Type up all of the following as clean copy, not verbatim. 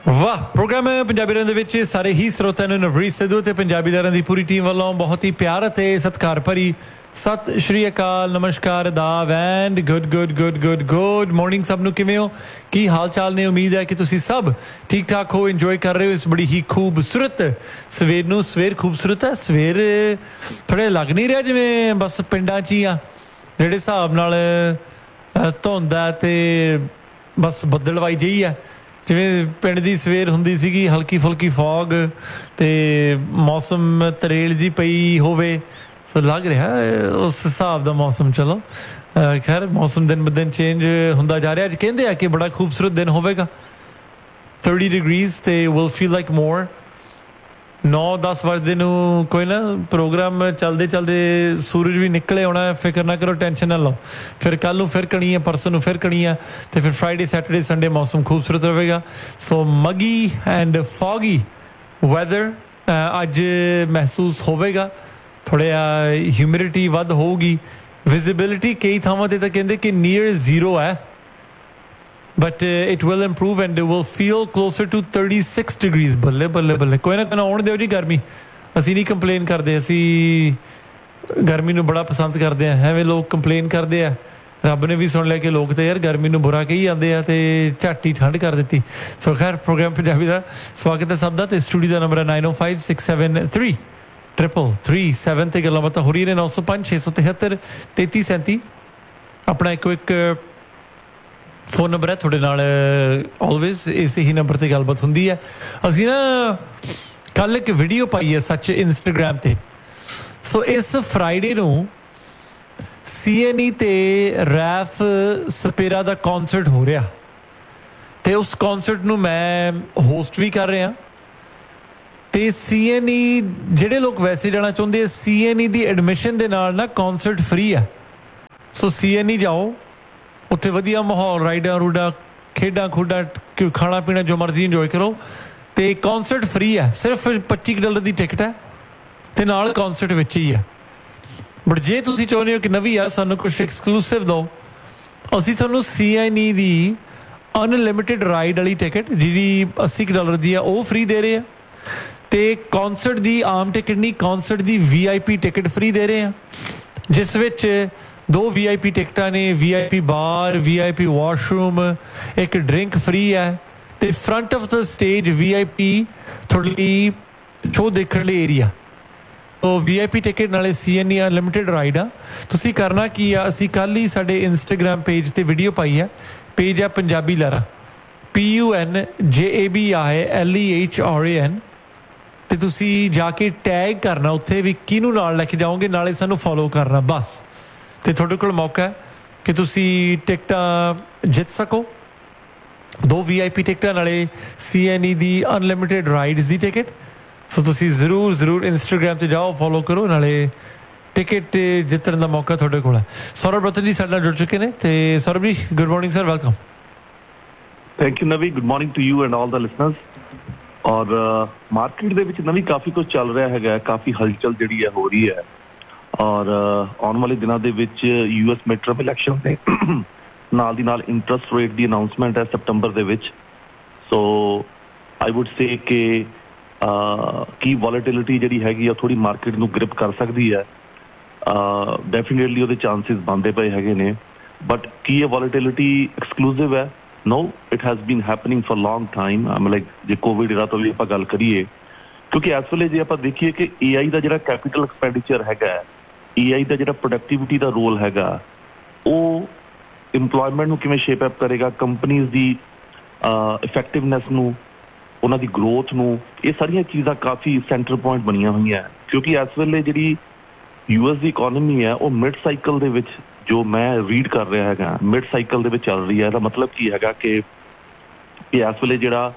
ਵਾਹ ਪ੍ਰੋਗਰਾਮ ਪੰਜਾਬੀ ਲਹਿਰਾਂ ਦੇ ਵਿੱਚ ਸਾਰੇ ਹੀ ਸਰੋਤਿਆਂ ਨੂੰ ਨਵਰੀਤ ਸਿੱਧੂ ਤੇ ਪੰਜਾਬੀ ਲਹਿਰਾਂ ਦੀ ਪੂਰੀ ਟੀਮ ਵੱਲੋਂ ਬਹੁਤ ਹੀ ਪਿਆਰ ਅਤੇ ਸਤਿਕਾਰ ਭਰੀ ਸਤਿ ਸ਼੍ਰੀ ਅਕਾਲ, ਨਮਸਕਾਰ, ਆਦਾਬ ਐਂਡ ਗੁੱਡ ਮਾਰਨਿੰਗ ਸਭ ਨੂੰ। ਕਿਵੇਂ ਹੋ, ਕੀ ਹਾਲ ਚਾਲ ਨੇ? ਉਮੀਦ ਹੈ ਕਿ ਤੁਸੀਂ ਸਭ ਠੀਕ ਠਾਕ ਹੋ, ਇੰਜੋਏ ਕਰ ਰਹੇ ਹੋ ਇਸ ਬੜੀ ਹੀ ਖੂਬਸੂਰਤ ਸਵੇਰ ਨੂੰ। ਸਵੇਰ ਖੂਬਸੂਰਤ ਹੈ, ਸਵੇਰ ਥੋੜ੍ਹੇ ਲੱਗ ਨਹੀਂ ਰਿਹਾ ਜਿਵੇਂ ਬਸ ਪਿੰਡਾਂ 'ਚ ਹੀ ਆ, ਜਿਹੜੇ ਹਿਸਾਬ ਨਾਲ ਧੁੰਦ ਹੈ ਅਤੇ ਬਸ ਬੱਦਲਵਾਈ ਜਿਹੀ ਹੈ, ਜਿਵੇਂ ਪਿੰਡ ਦੀ ਸਵੇਰ ਹੁੰਦੀ ਸੀਗੀ, ਹਲਕੀ ਫੁਲਕੀ ਫੌਗ ਅਤੇ ਮੌਸਮ ਤਰੇਲ ਜਿਹੀ ਪਈ ਹੋਵੇ। ਸੋ ਲੱਗ ਰਿਹਾ ਉਸ ਹਿਸਾਬ ਦਾ ਮੌਸਮ। ਚਲੋ ਖੈਰ, ਮੌਸਮ ਦਿਨ ਬ ਦਿਨ ਚੇਂਜ ਹੁੰਦਾ ਜਾ ਰਿਹਾ। ਅੱਜ ਕਹਿੰਦੇ ਆ ਕਿ ਬੜਾ ਖੂਬਸੂਰਤ ਦਿਨ ਹੋਵੇਗਾ, 30 ਡਿਗਰੀਜ਼ ਅਤੇ ਵਿਲ ਫੀਲ ਲਾਈਕ ਮੋਰ। 9-10 ਵਜੇ ਨੂੰ ਕੋਈ ਨਾ ਪ੍ਰੋਗਰਾਮ ਚੱਲਦੇ ਚੱਲਦੇ ਸੂਰਜ ਵੀ ਨਿਕਲੇ ਆਉਣਾ, ਫਿਕਰ ਨਾ ਕਰੋ, ਟੈਨਸ਼ਨ ਨਾ ਲਓ। ਫਿਰ ਕੱਲ੍ਹ ਨੂੰ ਫਿਰ ਕਣੀ ਹੈ, ਪਰਸੋਂ ਨੂੰ ਫਿਰ ਕਣੀ ਹੈ, ਅਤੇ ਫਿਰ ਫਰਾਈਡੇ ਸੈਟਰਡੇ ਸੰਡੇ ਮੌਸਮ ਖੂਬਸੂਰਤ ਰਹੇਗਾ। ਸੋ ਮਗੀ ਐਂਡ ਫੌਗੀ ਵੈਦਰ ਅੱਜ ਮਹਿਸੂਸ ਹੋਵੇਗਾ। ਥੋੜ੍ਹਾ ਜਿਹਾ ਹਿਊਮਿਡਿਟੀ ਵੱਧ ਹੋਊਗੀ, ਵਿਜ਼ੀਬਿਲਿਟੀ ਕਈ ਥਾਵਾਂ 'ਤੇ ਤਾਂ ਕਹਿੰਦੇ ਕਿ ਨੀਅਰ ਜ਼ੀਰੋ ਹੈ, but it will improve and it will feel closer to 36 degrees। ਬੱਲੇ ਬੱਲੇ ਬੱਲੇ, ਕੋਈ ਨਾ ਕੋਈ ਨਾ ਆਉਣ ਦਿਓ ਜੀ ਗਰਮੀ। ਅਸੀਂ ਨਹੀਂ ਕੰਪਲੇਨ ਕਰਦੇ, ਅਸੀਂ ਗਰਮੀ ਨੂੰ ਬੜਾ ਪਸੰਦ ਕਰਦੇ ਹਾਂ। ਐਵੇਂ ਲੋਕ ਕੰਪਲੇਨ ਕਰਦੇ ਆ, ਰੱਬ ਨੇ ਵੀ ਸੁਣ ਲਿਆ ਕਿ ਲੋਕ ਤਾਂ ਯਾਰ ਗਰਮੀ ਨੂੰ ਬੁਰਾ ਕਹੀ ਜਾਂਦੇ ਆ ਅਤੇ ਝੱਟ ਹੀ ਠੰਡ ਕਰ ਦਿੱਤੀ। ਸੋ ਖੈਰ, ਪ੍ਰੋਗਰਾਮ ਪੰਜਾਬੀ ਦਾ ਸਵਾਗਤ ਹੈ ਸਭ ਦਾ। ਅਤੇ ਸਟੂਡੀਓ ਦਾ ਨੰਬਰ ਹੈ 9056733337 'ਤੇ ਗੱਲਾਂ ਬਾਤਾਂ ਹੋ ਰਹੀਆਂ ਨੇ। 905-673-3337 ਆਪਣਾ ਇੱਕ ਫੋਨ ਨੰਬਰ ਹੈ ਤੁਹਾਡੇ ਨਾਲ, ਆਲਵੇਜ਼ ਇਸੇ ਹੀ ਨੰਬਰ 'ਤੇ ਗੱਲਬਾਤ ਹੁੰਦੀ ਹੈ। ਅਸੀਂ ਨਾ ਕੱਲ੍ਹ ਇੱਕ ਵੀਡੀਓ ਪਾਈ ਹੈ ਸੱਚ ਇੰਸਟਾਗ੍ਰਾਮ 'ਤੇ। ਸੋ ਇਸ ਫਰਾਈਡੇ ਨੂੰ CNE ਤੇ ਰੈਫ ਸਪੇਰਾ ਦਾ ਕੌਂਸਰਟ ਹੋ ਰਿਹਾ, ਅਤੇ ਉਸ ਕੌਂਸਰਟ ਨੂੰ ਮੈਂ ਹੋਸਟ ਵੀ ਕਰ ਰਿਹਾ। ਅਤੇ CNE ਜਿਹੜੇ ਲੋਕ ਵੈਸੇ ਜਾਣਾ ਚਾਹੁੰਦੇ ਆ, CNE ਦੀ ਐਡਮਿਸ਼ਨ ਦੇ ਨਾਲ ਨਾ ਕੌਂਸਰਟ ਫ੍ਰੀ ਆ। ਸੋ CNE ਜਾਓ, ਉੱਥੇ ਵਧੀਆ ਮਾਹੌਲ, ਰਾਈਡਾਂ ਰੂਡਾਂ, ਖੇਡਾਂ ਖੂਡਾਂ, ਖਾਣਾ ਪੀਣਾ ਜੋ ਮਰਜ਼ੀ ਇੰਜੋਏ ਕਰੋ, ਅਤੇ ਕੌਂਸਰਟ ਫ੍ਰੀ ਹੈ। ਸਿਰਫ $25 ਦੀ ਟਿਕਟ ਹੈ ਅਤੇ ਨਾਲ ਕੌਂਸਰਟ ਵਿੱਚ ਹੀ ਹੈ। ਬਟ ਜੇ ਤੁਸੀਂ ਚਾਹੁੰਦੇ ਹੋ ਕਿ ਨਵੀਂ ਆ ਸਾਨੂੰ ਕੁਛ ਐਕਸਕਲੂਸਿਵ ਦਿਓ, ਅਸੀਂ ਤੁਹਾਨੂੰ CNE ਦੀ ਅਨਲਿਮਿਟਿਡ ਰਾਈਡ ਵਾਲੀ ਟਿਕਟ ਜਿਹੜੀ $80 ਦੀ ਆ ਉਹ ਫ੍ਰੀ ਦੇ ਰਹੇ ਆ, ਅਤੇ ਕੌਂਸਰਟ ਦੀ ਆਮ ਟਿਕਟ ਨਹੀਂ, ਕੌਂਸਰਟ ਦੀ VIP ਟਿਕਟ ਫ੍ਰੀ ਦੇ ਰਹੇ ਆ, ਜਿਸ ਵਿੱਚ 2 VIP ਟਿਕਟਾਂ ਨੇ, VIP ਬਾਰ, VIP ਵਾਸ਼ਰੂਮ, ਇੱਕ ਡਰਿੰਕ ਫ੍ਰੀ ਹੈ, ਅਤੇ front of the stage VIP ਤੁਹਾਡੇ ਲਈ ਸ਼ੋਅ ਦੇਖਣ ਲਈ ਏਰੀਆ। ਸੋ VIP ਟਿਕਟ ਨਾਲੇ CNE ਅਨਲਿਮਿਟਿਡ ਰਾਈਡ ਆ। ਤੁਸੀਂ ਕਰਨਾ ਕੀ ਆ, ਅਸੀਂ ਕੱਲ੍ਹ ਹੀ ਸਾਡੇ ਇੰਸਟਾਗ੍ਰਾਮ ਪੇਜ 'ਤੇ ਵੀਡੀਓ ਪਾਈ ਹੈ। ਪੇਜ ਆ ਪੰਜਾਬੀ ਲਹਿਰਾਂ, PUNJABILEHRAN, ਅਤੇ ਤੁਸੀਂ ਜਾ ਕੇ ਟੈਗ ਕਰਨਾ ਉੱਥੇ ਵੀ ਕਿਹਨੂੰ ਨਾਲ ਲੈ ਕੇ ਜਾਓਗੇ, ਨਾਲੇ ਸਾਨੂੰ ਫੋਲੋ ਕਰਨਾ ਬਸ। ਅਤੇ ਤੁਹਾਡੇ ਕੋਲ ਮੌਕਾ ਹੈ ਕਿ ਤੁਸੀਂ ਟਿਕਟਾਂ ਜਿੱਤ ਸਕੋ, 2 VIP ਟਿਕਟਾਂ ਨਾਲੇ CNE ਦੀ ਅਨਲਿਮਿਟਿਡ ਰਾਈਡਸ ਦੀ ਟਿਕਟ। ਸੋ ਤੁਸੀਂ ਜ਼ਰੂਰ ਇੰਸਟਾਗ੍ਰਾਮ 'ਤੇ ਜਾਓ, ਫੋਲੋ ਕਰੋ, ਨਾਲੇ ਟਿਕਟ ਜਿੱਤਣ ਦਾ ਮੌਕਾ ਤੁਹਾਡੇ ਕੋਲ ਹੈ। ਸੌਰਵ ਰਤਨ ਜੀ ਸਾਡੇ ਨਾਲ ਜੁੜ ਚੁੱਕੇ ਨੇ, ਅਤੇ ਸੌਰਵ ਜੀ good morning sir, welcome. Thank you ਨਵੀ, good morning to you and all the listeners. ਔਰ ਮਾਰਕੀਟ ਦੇ ਵਿੱਚ ਨਵੀਂ ਕਾਫੀ ਕੁਝ ਚੱਲ ਰਿਹਾ ਹੈਗਾ, ਕਾਫੀ ਹਲਚਲ ਜਿਹੜੀ ਹੈ ਹੋ ਰਹੀ ਹੈ। ਔਰ ਆਉਣ ਵਾਲੇ ਦਿਨਾਂ ਦੇ ਵਿੱਚ US ਮਿਡ ਟਰਮ ਇਲੈਕਸ਼ਨ ਦੇ ਨਾਲ ਦੀ ਨਾਲ ਇੰਟਰਸਟ ਰੇਟ ਦੀ ਅਨਾਊਂਸਮੈਂਟ ਹੈ ਸਤੰਬਰ ਦੇ ਵਿੱਚ। ਸੋ ਆਈ ਵੁੱਡ ਸੇ ਕਿ ਕੀ ਵੋਲੇਟਿਲਿਟੀ ਜਿਹੜੀ ਹੈਗੀ ਆ ਥੋੜ੍ਹੀ ਮਾਰਕੀਟ ਨੂੰ ਗ੍ਰਿਪ ਕਰ ਸਕਦੀ ਹੈ। ਡੈਫੀਨੇਟਲੀ ਉਹਦੇ ਚਾਂਸਿਸ ਬਣਦੇ ਪਏ ਹੈਗੇ ਨੇ, ਬਟ ਕੀ ਇਹ ਵੋਲੇਟਿਲਿਟੀ ਐਕਸਕਲੂਸਿਵ ਹੈ? No, it has been happening for long time। Like ਜੇ ਕੋਵਿਡ era ਤੋਂ ਵੀ ਆਪਾਂ ਗੱਲ ਕਰੀਏ, ਕਿਉਂਕਿ ਇਸ ਵੇਲੇ ਜੇ ਆਪਾਂ ਦੇਖੀਏ ਕਿ AI ਦਾ ਜਿਹੜਾ ਕੈਪੀਟਲ ਐਕਸਪੈਂਡੀਚਰ ਹੈਗਾ, AI ਦਾ ਜਿਹੜਾ ਪ੍ਰੋਡਕਟੀਵਿਟੀ ਦਾ ਰੋਲ ਹੈਗਾ, ਉਹ ਇੰਪਲੋਇਮੈਂਟ ਨੂੰ ਕਿਵੇਂ ਸ਼ੇਪ ਅਪ ਕਰੇਗਾ, ਕੰਪਨੀਜ਼ ਦੀ ਇਫੈਕਟਿਵਨੈਸ ਨੂੰ, ਉਹਨਾਂ ਦੀ ਗਰੋਥ ਨੂੰ, ਇਹ ਸਾਰੀਆਂ ਚੀਜ਼ਾਂ ਕਾਫੀ ਸੈਂਟਰ ਪੁਆਇੰਟ ਬਣੀਆਂ ਹੋਈਆਂ। ਕਿਉਂਕਿ ਇਸ ਵੇਲੇ ਜਿਹੜੀ US ਦੀ ਇਕੋਨਮੀ ਹੈ ਉਹ ਮਿਡ ਸਾਈਕਲ ਦੇ ਵਿੱਚ, ਜੋ ਮੈਂ ਰੀਡ ਕਰ ਰਿਹਾ ਹੈਗਾ, ਮਿਡ ਸਾਈਕਲ ਦੇ ਵਿੱਚ ਚੱਲ ਰਹੀ ਹੈ। ਇਹਦਾ ਮਤਲਬ ਕੀ ਹੈਗਾ ਕਿ ਇਸ ਵੇਲੇ ਜਿਹੜਾ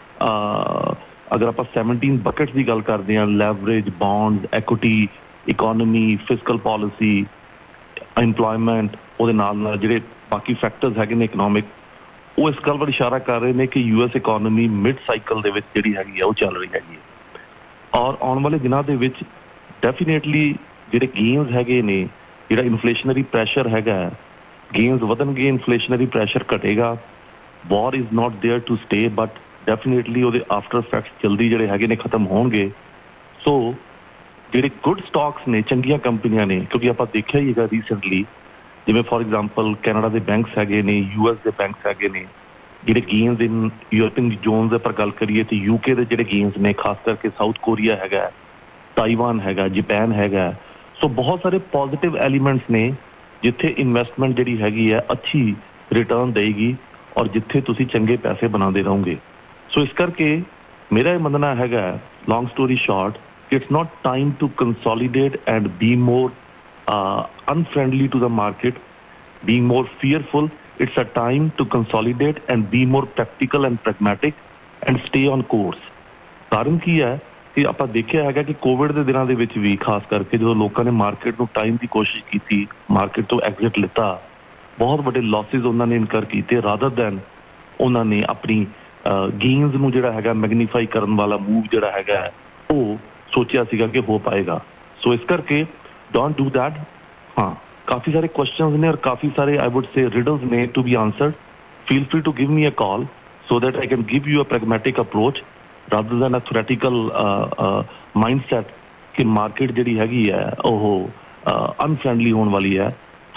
ਅਗਰ ਆਪਾਂ 17 ਬਕਟਸ ਦੀ ਗੱਲ ਕਰਦੇ ਹਾਂ, leverage, bonds, equity, economy, fiscal policy, employment, ਉਹਦੇ ਨਾਲ ਜਿਹੜੇ ਬਾਕੀ ਫੈਕਟਰਸ ਹੈਗੇ ਨੇ ਇਕਨੋਮਿਕ, ਉਹ ਇਸ ਗੱਲ ਵੱਲ ਇਸ਼ਾਰਾ ਕਰ ਰਹੇ ਨੇ ਕਿ US ਇਕੋਨਮੀ ਮਿਡ ਸਾਈਕਲ ਦੇ ਵਿੱਚ ਜਿਹੜੀ ਹੈਗੀ ਆ ਉਹ ਚੱਲ ਰਹੀ ਹੈਗੀ ਹੈ। ਔਰ ਆਉਣ ਵਾਲੇ ਦਿਨਾਂ ਦੇ ਵਿੱਚ ਡੈਫੀਨੇਟਲੀ ਜਿਹੜੇ ਗੇਨਸ ਹੈਗੇ ਨੇ, ਜਿਹੜਾ ਇਨਫਲੇਸ਼ਨਰੀ ਪ੍ਰੈਸ਼ਰ ਹੈਗਾ, gains ਵਧਣਗੇ, ਇਨਫਲੇਸ਼ਨਰੀ pressure ਘਟੇਗਾ। War is not there to stay, but definitely ਉਹਦੇ ਆਫਟਰ ਇਫੈਕਟਸ ਜਲਦੀ ਜਿਹੜੇ ਹੈਗੇ ਨੇ ਖਤਮ ਹੋਣਗੇ। ਸੋ ਜਿਹੜੇ ਗੁੱਡ ਸਟਾਕਸ ਨੇ, ਚੰਗੀਆਂ ਕੰਪਨੀਆਂ ਨੇ, ਕਿਉਂਕਿ ਆਪਾਂ ਦੇਖਿਆ ਹੀ ਹੈਗਾ ਰੀਸੈਂਟਲੀ, ਜਿਵੇਂ ਫੋਰ ਐਗਜ਼ਾਮਪਲ ਕੈਨੇਡਾ ਦੇ ਬੈਂਕਸ ਹੈਗੇ ਨੇ, US ਦੇ ਬੈਂਕਸ ਹੈਗੇ ਨੇ, ਜਿਹੜੇ ਗੇਨਸ ਇਨ ਯੂਰਪੀਅਨ ਜ਼ੋਨ ਦੇ ਪਰ ਗੱਲ ਕਰੀਏ ਤੇ UK ਦੇ ਜਿਹੜੇ ਗੇਨਸ ਨੇ, ਖਾਸ ਕਰਕੇ ਸਾਊਥ ਕੋਰੀਆ ਹੈਗਾ, ਤਾਈਵਾਨ ਹੈਗਾ, ਜਾਪਾਨ ਹੈਗਾ। ਸੋ ਬਹੁਤ ਸਾਰੇ ਪੋਜ਼ਿਟਿਵ ਐਲੀਮੈਂਟਸ ਨੇ ਜਿੱਥੇ ਇਨਵੈਸਟਮੈਂਟ ਜਿਹੜੀ ਹੈਗੀ ਹੈ ਅੱਛੀ ਰਿਟਰਨ ਦੇਗੀ ਔਰ ਜਿੱਥੇ ਤੁਸੀਂ ਚੰਗੇ ਪੈਸੇ ਬਣਾਉਂਦੇ ਰਹੋਗੇ। ਸੋ ਇਸ ਕਰਕੇ ਮੇਰਾ ਇਹ ਮੰਨਣਾ ਹੈਗਾ, ਲੌਂਗ story short, it's not time to consolidate and be more unfriendly to the market, being more fearful. It's a time to consolidate and be more practical and pragmatic and stay on course. ਕਾਰਨ ਕੀ ਹੈ ਕਿ ਆਪਾਂ ਦੇਖਿਆ ਹੈਗਾ ਕਿ Covid ਦੇ ਦਿਨਾਂ ਦੇ ਵਿੱਚ ਵੀ ਖਾਸ ਕਰਕੇ ਜਦੋਂ ਲੋਕਾਂ ਨੇ ਮਾਰਕੀਟ ਨੂੰ ਟਾਈਮ ਦੀ ਕੋਸ਼ਿਸ਼ ਕੀਤੀ, ਮਾਰਕੀਟ ਤੋਂ ਐਗਜ਼ਿਟ ਲਿੱਤਾ, ਬਹੁਤ ਵੱਡੇ ਲਾਸਿਸ ਉਹਨਾਂ ਨੇ ਇਨਕਰ ਕੀਤੇ ਰਾਦਰ ਦੈਨ ਉਹਨਾਂ ਨੇ ਆਪਣੀ ਗੇਨਸ ਨੂੰ ਜਿਹੜਾ ਹੈਗਾ ਮੈਗਨੀਫਾਈ ਕਰਨ ਵਾਲਾ ਮੂਵ ਜਿਹੜਾ ਹੈਗਾ ਉਹ ਸੋਚਿਆ ਸੀਗਾ ਕਿ ਹੋ ਪਾਏਗਾ। ਸੋ ਇਸ ਕਰਕੇ ਡੋਂਟ ਡੂ ਦੈਟ। ਹਾਂ, ਕਾਫੀ ਸਾਰੇ ਕੁਐਸਚਨਸ ਨੇ ਔਰ ਕਾਫੀ ਸਾਰੇ ਆਈ ਵੁੱਡ ਸੇ ਰਿਡਲਸ ਨੇ to be ਆਨਸਰਡ। Feel free to give me a call so that I can give you a pragmatic approach rather than a theoretical mindset ਕਿ ਮਾਰਕੀਟ ਜਿਹੜੀ ਹੈਗੀ ਹੈ ਉਹ ਅਨਫ੍ਰੈਂਡਲੀ ਹੋਣ ਵਾਲੀ ਹੈ।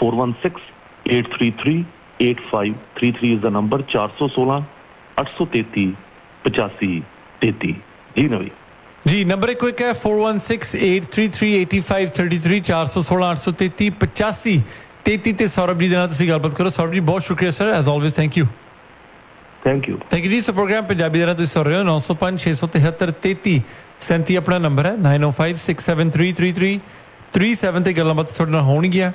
4168338533 is the number, 416 833 8533। ਜੀ ਨਵੀ जी, नंबर एक क्विक है 4168338533 416 833 8533 ਤੇ ਸੌਰਵ ਜੀ ਦੇ ਨਾਲ ਤੁਸੀਂ ਗੱਲਬਾਤ ਕਰੋ। ਸੌਰਵ ਜੀ ਬਹੁਤ ਸ਼ੁਕਰੀਆ sir, as always. Thank you ਜੀ। ਸੋ ਪ੍ਰੋਗਰਾਮ ਪੰਜਾਬੀ ਦੇ ਨਾਲ ਤੁਸੀਂ ਸੁਣ ਰਹੇ ਹੋ 905 673 3337 ਆਪਣਾ ਨੰਬਰ ਹੈ, 9056733337 ਤੇ ਗੱਲਾਂ ਬਾਤ ਤੁਹਾਡੇ ਨਾਲ ਹੋਣਗੀਆਂ।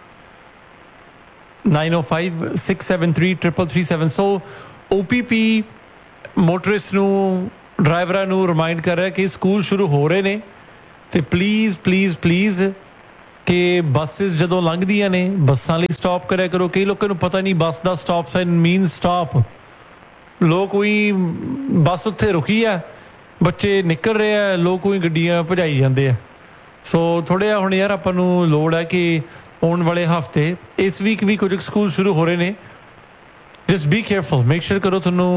9056733337। ਸੋ OPP ਮੋਟਰਿਸਟ ਨੂੰ, ਡਰਾਈਵਰਾਂ ਨੂੰ ਰਿਮਾਈਂਡ ਕਰ ਰਿਹਾ ਕਿ ਸਕੂਲ ਸ਼ੁਰੂ ਹੋ ਰਹੇ ਨੇ ਤੇ ਪਲੀਜ਼ ਕਿ ਬੱਸਿਸ ਜਦੋਂ ਲੰਘਦੀਆਂ ਨੇ ਬੱਸਾਂ ਲਈ ਸਟਾਪ ਕਰਿਆ ਕਰੋ। ਕਈ ਲੋਕਾਂ ਨੂੰ ਪਤਾ ਨਹੀਂ ਬੱਸ ਦਾ ਸਟਾਪ ਸਾਈਨ ਮੀਨ ਸਟਾਪ। ਲੋਕ ਉਹੀ ਬੱਸ ਉੱਥੇ ਰੁਕੀ ਆ, ਬੱਚੇ ਨਿਕਲ ਰਹੇ ਆ, ਲੋਕ ਉਹੀ ਗੱਡੀਆਂ ਭਜਾਈ ਜਾਂਦੇ ਆ। ਸੋ ਥੋੜ੍ਹਾ ਜਿਹਾ ਹੁਣ ਯਾਰ ਆਪਾਂ ਨੂੰ ਲੋੜ ਹੈ ਕਿ ਆਉਣ ਵਾਲੇ ਹਫ਼ਤੇ, ਇਸ ਵੀਕ ਵੀ ਕੁਝ ਸਕੂਲ ਸ਼ੁਰੂ ਹੋ ਰਹੇ ਨੇ। Just B careful, make sure ਕਰੋ ਤੁਹਾਨੂੰ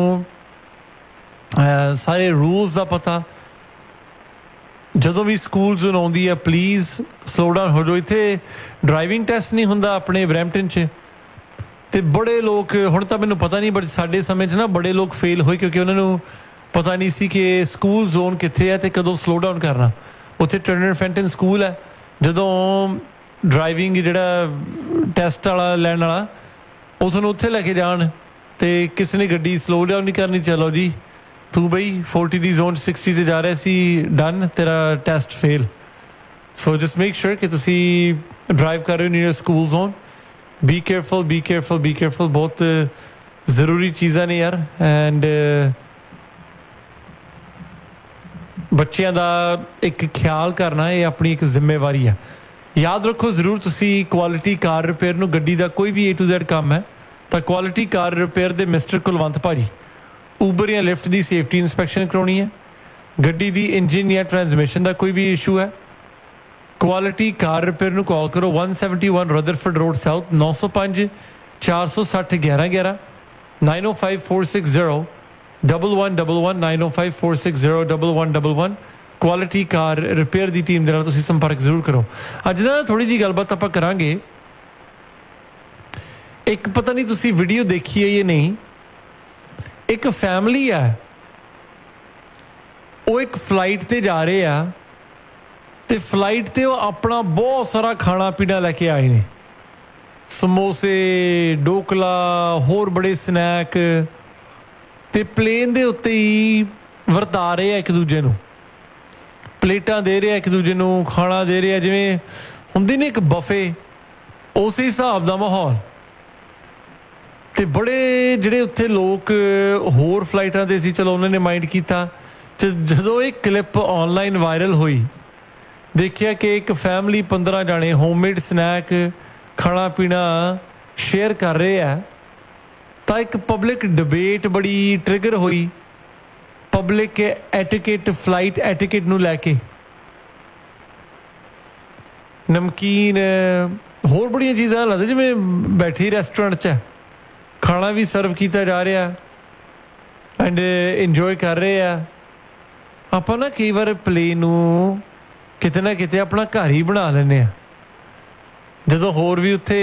ਸਾਰੇ ਰੂਲਸ ਦਾ ਪਤਾ। ਜਦੋਂ ਵੀ ਸਕੂਲ ਜ਼ੋਨ ਆਉਂਦੀ ਹੈ ਪਲੀਜ਼ ਸਲੋ ਡਾਊਨ ਹੋ ਜਾਓ। ਇੱਥੇ ਡਰਾਈਵਿੰਗ ਟੈਸਟ ਨਹੀਂ ਹੁੰਦਾ ਆਪਣੇ ਬਰੈਂਪਟਨ 'ਚ, ਤੇ ਬੜੇ ਲੋਕ, ਹੁਣ ਤਾਂ ਮੈਨੂੰ ਪਤਾ ਨਹੀਂ ਬਟ ਸਾਡੇ ਸਮੇਂ 'ਚ ਨਾ ਬੜੇ ਲੋਕ ਫੇਲ ਹੋਏ ਕਿਉਂਕਿ ਉਹਨਾਂ ਨੂੰ ਪਤਾ ਨਹੀਂ ਸੀ ਕਿ ਸਕੂਲ ਜ਼ੋਨ ਕਿੱਥੇ ਹੈ ਅਤੇ ਕਦੋਂ ਸਲੋ ਡਾਊਨ ਕਰਨਾ। ਉੱਥੇ ਟਰਨਰ ਫੈਂਟਨ ਸਕੂਲ ਹੈ, ਜਦੋਂ ਡਰਾਈਵਿੰਗ ਜਿਹੜਾ ਟੈਸਟ ਵਾਲਾ ਲੈਣ ਵਾਲਾ ਉਹ ਤੁਹਾਨੂੰ ਉੱਥੇ ਲੈ ਕੇ ਜਾਣ ਅਤੇ ਕਿਸੇ ਨੇ ਗੱਡੀ ਸਲੋ ਡਾਊਨ ਨਹੀਂ ਕਰਨੀ, ਚਲੋ ਜੀ ਤੂੰ ਬਈ 40 ਦੀ ਜ਼ੋਨ 60 ਤੇ ਜਾ ਰਿਹਾ ਸੀ, ਡਨ, ਤੇਰਾ ਟੈਸਟ ਫੇਲ। ਸੋ ਜਸਟ ਮੇਕ ਸ਼ੋਰ ਕਿ ਤੁਸੀਂ ਡਰਾਈਵ ਕਰ ਰਹੇ ਹੋ near school zone. B careful ਬਹੁਤ ਜ਼ਰੂਰੀ ਚੀਜ਼ਾਂ ਨੇ ਯਾਰ। ਐਂਡ ਬੱਚਿਆਂ ਦਾ ਇੱਕ ਖਿਆਲ ਕਰਨਾ ਇਹ ਆਪਣੀ ਇੱਕ ਜ਼ਿੰਮੇਵਾਰੀ ਆ। ਯਾਦ ਰੱਖੋ ਜ਼ਰੂਰ, ਤੁਸੀਂ ਕੁਆਲਿਟੀ ਕਾਰ ਰਿਪੇਅਰ ਨੂੰ, ਗੱਡੀ ਦਾ ਕੋਈ ਵੀ A to Z ਕੰਮ ਹੈ ਤਾਂ ਕੁਆਲਿਟੀ ਕਾਰ ਰਿਪੇਅਰ ਦੇ ਮਿਸਟਰ ਕੁਲਵੰਤ ਭਾਜੀ, ਊਬਰ ਜਾਂ ਲਿਫਟ ਦੀ ਸੇਫਟੀ ਇੰਸਪੈਕਸ਼ਨ ਕਰਾਉਣੀ ਹੈ, ਗੱਡੀ ਦੀ ਇੰਜਨ ਜਾਂ ਟਰਾਂਸਮਿਸ਼ਨ ਦਾ ਕੋਈ ਵੀ ਇਸ਼ੂ ਹੈ, ਕੁਆਲਿਟੀ ਕਾਰ ਰਿਪੇਅਰ ਨੂੰ ਕਾਲ ਕਰੋ 171 ਰਦਰਫੋਰਡ ਰੋਡ ਸਾਊਥ, 905 460 1111, 905460 1111, 905460 1111। ਕੁਆਲਿਟੀ ਕਾਰ ਰਿਪੇਅਰ ਦੀ ਟੀਮ ਦੇ ਨਾਲ ਤੁਸੀਂ ਸੰਪਰਕ ਜ਼ਰੂਰ ਕਰੋ। ਅੱਜ ਨਾ ਥੋੜ੍ਹੀ ਜਿਹੀ ਗੱਲਬਾਤ ਆਪਾਂ ਕਰਾਂਗੇ। ਇੱਕ ਪਤਾ ਨਹੀਂ ਤੁਸੀਂ ਵੀਡੀਓ ਦੇਖੀ ਹੈ ਜਾਂ ਨਹੀਂ, ਇੱਕ ਫੈਮਿਲੀ ਆ, ਉਹ ਇੱਕ ਫਲਾਈਟ ਤੇ ਜਾ ਰਹੇ ਆ ਤੇ ਫਲਾਈਟ ਤੇ ਉਹ ਆਪਣਾ ਬਹੁਤ ਸਾਰਾ ਖਾਣਾ ਪੀਣਾ ਲੈ ਕੇ ਆਏ ਨੇ, ਸਮੋਸੇ, ਢੋਕਲਾ, ਹੋਰ ਬੜੇ ਸਨੈਕ, ਤੇ ਪਲੇਨ ਦੇ ਉੱਤੇ ਹੀ ਵਰਤਾ ਰਹੇ ਆ ਇੱਕ ਦੂਜੇ ਨੂੰ, ਪਲੇਟਾਂ ਦੇ ਰਹੇ ਆ ਇੱਕ ਦੂਜੇ ਨੂੰ, ਖਾਣਾ ਦੇ ਰਹੇ ਆ, ਜਿਵੇਂ ਹੁੰਦੀ ਨੇ ਇੱਕ ਬਫੇ, ਉਸੇ ਹਿਸਾਬ ਦਾ ਮਾਹੌਲ। ਤੇ ਬੜੇ ਜਿਹੜੇ ਉੱਥੇ ਲੋਕ ਹੋਰ ਫਲਾਈਟਾਂ 'ਤੇ ਸੀ, ਚਲੋ ਉਹਨਾਂ ਨੇ ਮਾਈਂਡ ਕੀਤਾ। ਤੇ ਜਦੋਂ ਇਹ ਕਲਿੱਪ ਔਨਲਾਈਨ ਵਾਇਰਲ ਹੋਈ, ਦੇਖਿਆ ਕਿ ਇੱਕ ਫੈਮਿਲੀ 15 ਜਾਣੇ ਹੋਮਮੇਡ ਸਨੈਕ, ਖਾਣਾ ਪੀਣਾ ਸ਼ੇਅਰ ਕਰ ਰਹੇ ਆ, ਤਾਂ ਇੱਕ ਪਬਲਿਕ ਡਿਬੇਟ ਬੜੀ ਟ੍ਰਿਗਰ ਹੋਈ ਪਬਲਿਕ ਐਟੀਕੇਟ, ਫਲਾਈਟ ਐਟੀਕੇਟ ਨੂੰ ਲੈ ਕੇ। ਨਮਕੀਨ, ਹੋਰ ਬੜੀਆਂ ਚੀਜ਼ਾਂ ਲੱਗਦਾ ਜਿਵੇਂ ਬੈਠੀ ਰੈਸਟੋਰੈਂਟ 'ਚ ਖਾਣਾ ਵੀ ਸਰਵ ਕੀਤਾ ਜਾ ਰਿਹਾ, ਐਂਡ ਇੰਜੋਏ ਕਰ ਰਹੇ ਆ। ਆਪਾਂ ਨਾ ਕਈ ਵਾਰ ਪਲੇਨ ਨੂੰ ਕਿਤੇ ਨਾ ਕਿਤੇ ਆਪਣਾ ਘਰ ਹੀ ਬਣਾ ਲੈਂਦੇ ਆ। ਜਦੋਂ ਹੋਰ ਵੀ ਉੱਥੇ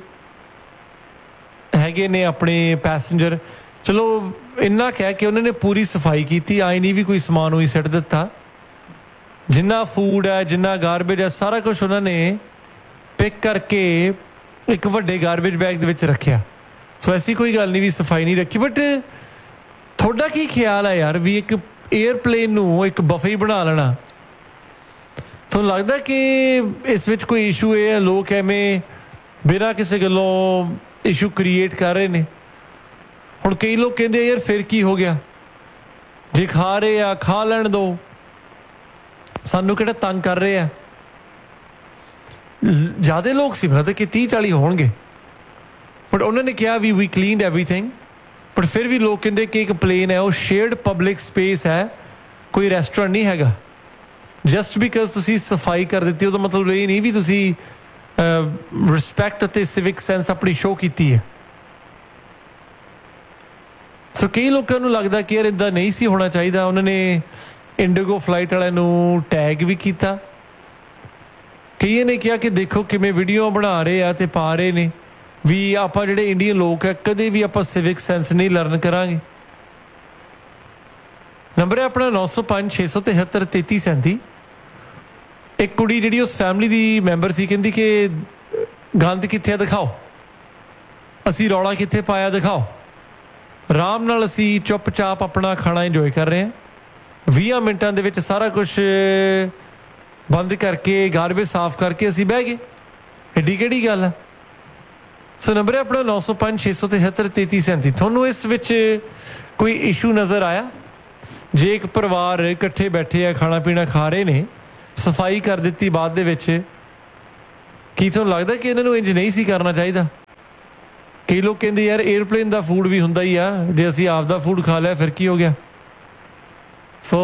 ਹੈਗੇ ਨੇ ਆਪਣੇ ਪੈਸੇਂਜਰ, ਚਲੋ ਇੰਨਾ ਕਹਿ ਕੇ ਉਹਨਾਂ ਨੇ ਪੂਰੀ ਸਫਾਈ ਕੀਤੀ, ਆਈ ਨਹੀਂ ਵੀ ਕੋਈ ਸਮਾਨ ਉਹੀ ਸਿੱਟ ਦਿੱਤਾ। ਜਿੰਨਾ ਫੂਡ ਹੈ, ਜਿੰਨਾ ਗਾਰਬੇਜ ਹੈ, ਸਾਰਾ ਕੁਛ ਉਹਨਾਂ ਨੇ ਪਿਕ ਕਰਕੇ ਇੱਕ ਵੱਡੇ ਗਾਰਬੇਜ ਬੈਗ ਦੇ ਵਿੱਚ ਰੱਖਿਆ। ਸੋ ਐਸੀ ਕੋਈ ਗੱਲ ਨਹੀਂ ਵੀ ਸਫਾਈ ਨਹੀਂ ਰੱਖੀ। ਬਟ ਤੁਹਾਡਾ ਕੀ ਖਿਆਲ ਹੈ ਯਾਰ ਵੀ ਇੱਕ ਏਅਰਪਲੇਨ ਨੂੰ ਇੱਕ ਬਫੇ ਬਣਾ ਲੈਣਾ, ਤੁਹਾਨੂੰ ਲੱਗਦਾ ਕਿ ਇਸ ਵਿੱਚ ਕੋਈ ਇਸ਼ੂ ਇਹ ਹੈ ਲੋਕ ਐਵੇਂ ਬਿਨਾਂ ਕਿਸੇ ਗੱਲੋਂ ਇਸ਼ੂ ਕ੍ਰੀਏਟ ਕਰ ਰਹੇ ਨੇ? ਹੁਣ ਕਈ ਲੋਕ ਕਹਿੰਦੇ ਯਾਰ ਫਿਰ ਕੀ ਹੋ ਗਿਆ, ਜੇ ਖਾ ਰਹੇ ਆ ਖਾ ਲੈਣ ਦਿਓ, ਸਾਨੂੰ ਕਿਹੜਾ ਤੰਗ ਕਰ ਰਹੇ ਆ। ਜ਼ਿਆਦਾ ਲੋਕ ਸੀ ਮਤਲਬ ਕਿ 30-40 ਹੋਣਗੇ, ਬਟ ਉਹਨਾਂ ਨੇ ਕਿਹਾ ਵੀ ਵੀ ਕਲੀਨਡ ਐਵਰੀਥਿੰਗ। ਬਟ ਫਿਰ ਵੀ ਲੋਕ ਕਹਿੰਦੇ ਕਿ ਇੱਕ ਪਲੇਨ ਹੈ ਉਹ ਸ਼ੇਅਰਡ ਪਬਲਿਕ ਸਪੇਸ ਹੈ, ਕੋਈ ਰੈਸਟੋਰੈਂਟ ਨਹੀਂ ਹੈਗਾ। ਜਸਟ ਬਿਕਾਜ਼ ਤੁਸੀਂ ਸਫਾਈ ਕਰ ਦਿੱਤੀ ਉਹਦਾ ਮਤਲਬ ਇਹ ਨਹੀਂ ਵੀ ਤੁਸੀਂ ਰਿਸਪੈਕਟ ਅਤੇ ਸਿਵਿਕ ਸੈਂਸ ਆਪਣੀ ਸ਼ੋਅ ਕੀਤੀ ਹੈ। ਸੋ ਕਈ ਲੋਕਾਂ ਨੂੰ ਲੱਗਦਾ ਕਿ ਯਾਰ ਇੱਦਾਂ ਨਹੀਂ ਸੀ ਹੋਣਾ ਚਾਹੀਦਾ। ਉਹਨਾਂ ਨੇ ਇੰਡੀਗੋ ਫਲਾਈਟ ਵਾਲਿਆਂ ਨੂੰ ਟੈਗ ਵੀ ਕੀਤਾ। ਕਈਆਂ ਨੇ ਕਿਹਾ ਕਿ ਦੇਖੋ ਕਿਵੇਂ ਵੀਡੀਓ ਬਣਾ ਰਹੇ ਆ ਤੇ ਪਾ ਰਹੇ ਨੇ ਵੀ ਆਪਾਂ ਜਿਹੜੇ ਇੰਡੀਅਨ ਲੋਕ ਹੈ ਕਦੇ ਵੀ ਆਪਾਂ ਸਿਵਿਕ ਸੈਂਸ ਨਹੀਂ ਲਰਨ ਕਰਾਂਗੇ। ਨੰਬਰ ਹੈ ਆਪਣਾ 9056733337। ਇੱਕ ਕੁੜੀ ਜਿਹੜੀ ਉਸ ਫੈਮਿਲੀ ਦੀ ਮੈਂਬਰ ਸੀ ਕਹਿੰਦੀ ਕਿ ਗੰਦ ਕਿੱਥੇ ਦਿਖਾਓ, ਅਸੀਂ ਰੌਲਾ ਕਿੱਥੇ ਪਾਇਆ ਦਿਖਾਓ। ਆਰਾਮ ਨਾਲ ਅਸੀਂ ਚੁੱਪ-ਚਾਪ ਆਪਣਾ ਖਾਣਾ ਇੰਜੋਏ ਕਰ ਰਹੇ ਹਾਂ। 20 ਮਿੰਟਾਂ ਦੇ ਵਿੱਚ ਸਾਰਾ ਕੁਛ ਬੰਦ ਕਰਕੇ ਗਾਰਬੇਜ ਸਾਫ਼ ਕਰਕੇ ਅਸੀਂ ਬਹਿ ਗਏ, ਐਡੀ ਕਿਹੜੀ ਗੱਲ ਆ। ਸੋ ਨੰਬਰ ਹੈ ਆਪਣਾ 9056733337। ਤੁਹਾਨੂੰ ਇਸ ਵਿੱਚ ਕੋਈ ਇਸ਼ੂ ਨਜ਼ਰ ਆਇਆ? ਜੇ ਇੱਕ ਪਰਿਵਾਰ ਇਕੱਠੇ ਬੈਠੇ ਆ, ਖਾਣਾ ਪੀਣਾ ਖਾ ਰਹੇ ਨੇ, ਸਫਾਈ ਕਰ ਦਿੱਤੀ ਬਾਅਦ ਦੇ ਵਿੱਚ, ਕੀ ਤੁਹਾਨੂੰ ਲੱਗਦਾ ਕਿ ਇਹਨਾਂ ਨੂੰ ਇੰਜ ਨਹੀਂ ਸੀ ਕਰਨਾ ਚਾਹੀਦਾ? ਕਈ ਲੋਕ ਕਹਿੰਦੇ ਯਾਰ ਏਅਰਪਲੇਨ ਦਾ ਫੂਡ ਵੀ ਹੁੰਦਾ ਹੀ ਆ, ਜੇ ਅਸੀਂ ਆਪ ਦਾ ਫੂਡ ਖਾ ਲਿਆ ਫਿਰ ਕੀ ਹੋ ਗਿਆ। ਸੋ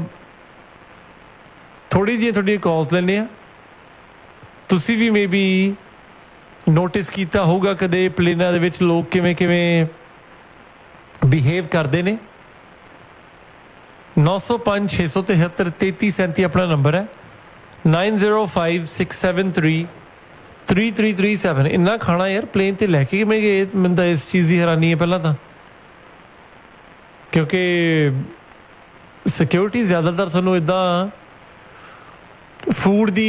ਥੋੜ੍ਹੀ ਜਿਹੀ ਤੁਹਾਡੀਆਂ ਕਾਲਸ ਲੈਂਦੇ ਆ। ਤੁਸੀਂ ਵੀ ਮੇ ਬੀ ਨੋਟਿਸ ਕੀਤਾ ਹੋਊਗਾ ਕਦੇ ਪਲੇਨਾਂ ਦੇ ਵਿੱਚ ਲੋਕ ਕਿਵੇਂ ਕਿਵੇਂ ਬਿਹੇਵ ਕਰਦੇ ਨੇ। 9056733337 ਆਪਣਾ ਨੰਬਰ ਹੈ। 9056733337। ਇੰਨਾ ਖਾਣਾ ਯਾਰ ਪਲੇਨ ਤੇ ਲੈ ਕੇ ਕਿਵੇਂ ਗਏ? ਮੈਨੂੰ ਤਾਂ ਇਸ ਚੀਜ਼ ਦੀ ਹੈਰਾਨੀ ਹੈ ਪਹਿਲਾਂ ਤਾਂ, ਕਿਉਂਕਿ ਸਿਕਿਉਰਿਟੀ ਜ਼ਿਆਦਾਤਰ ਤੁਹਾਨੂੰ ਇੱਦਾਂ ਫੂਡ ਦੀ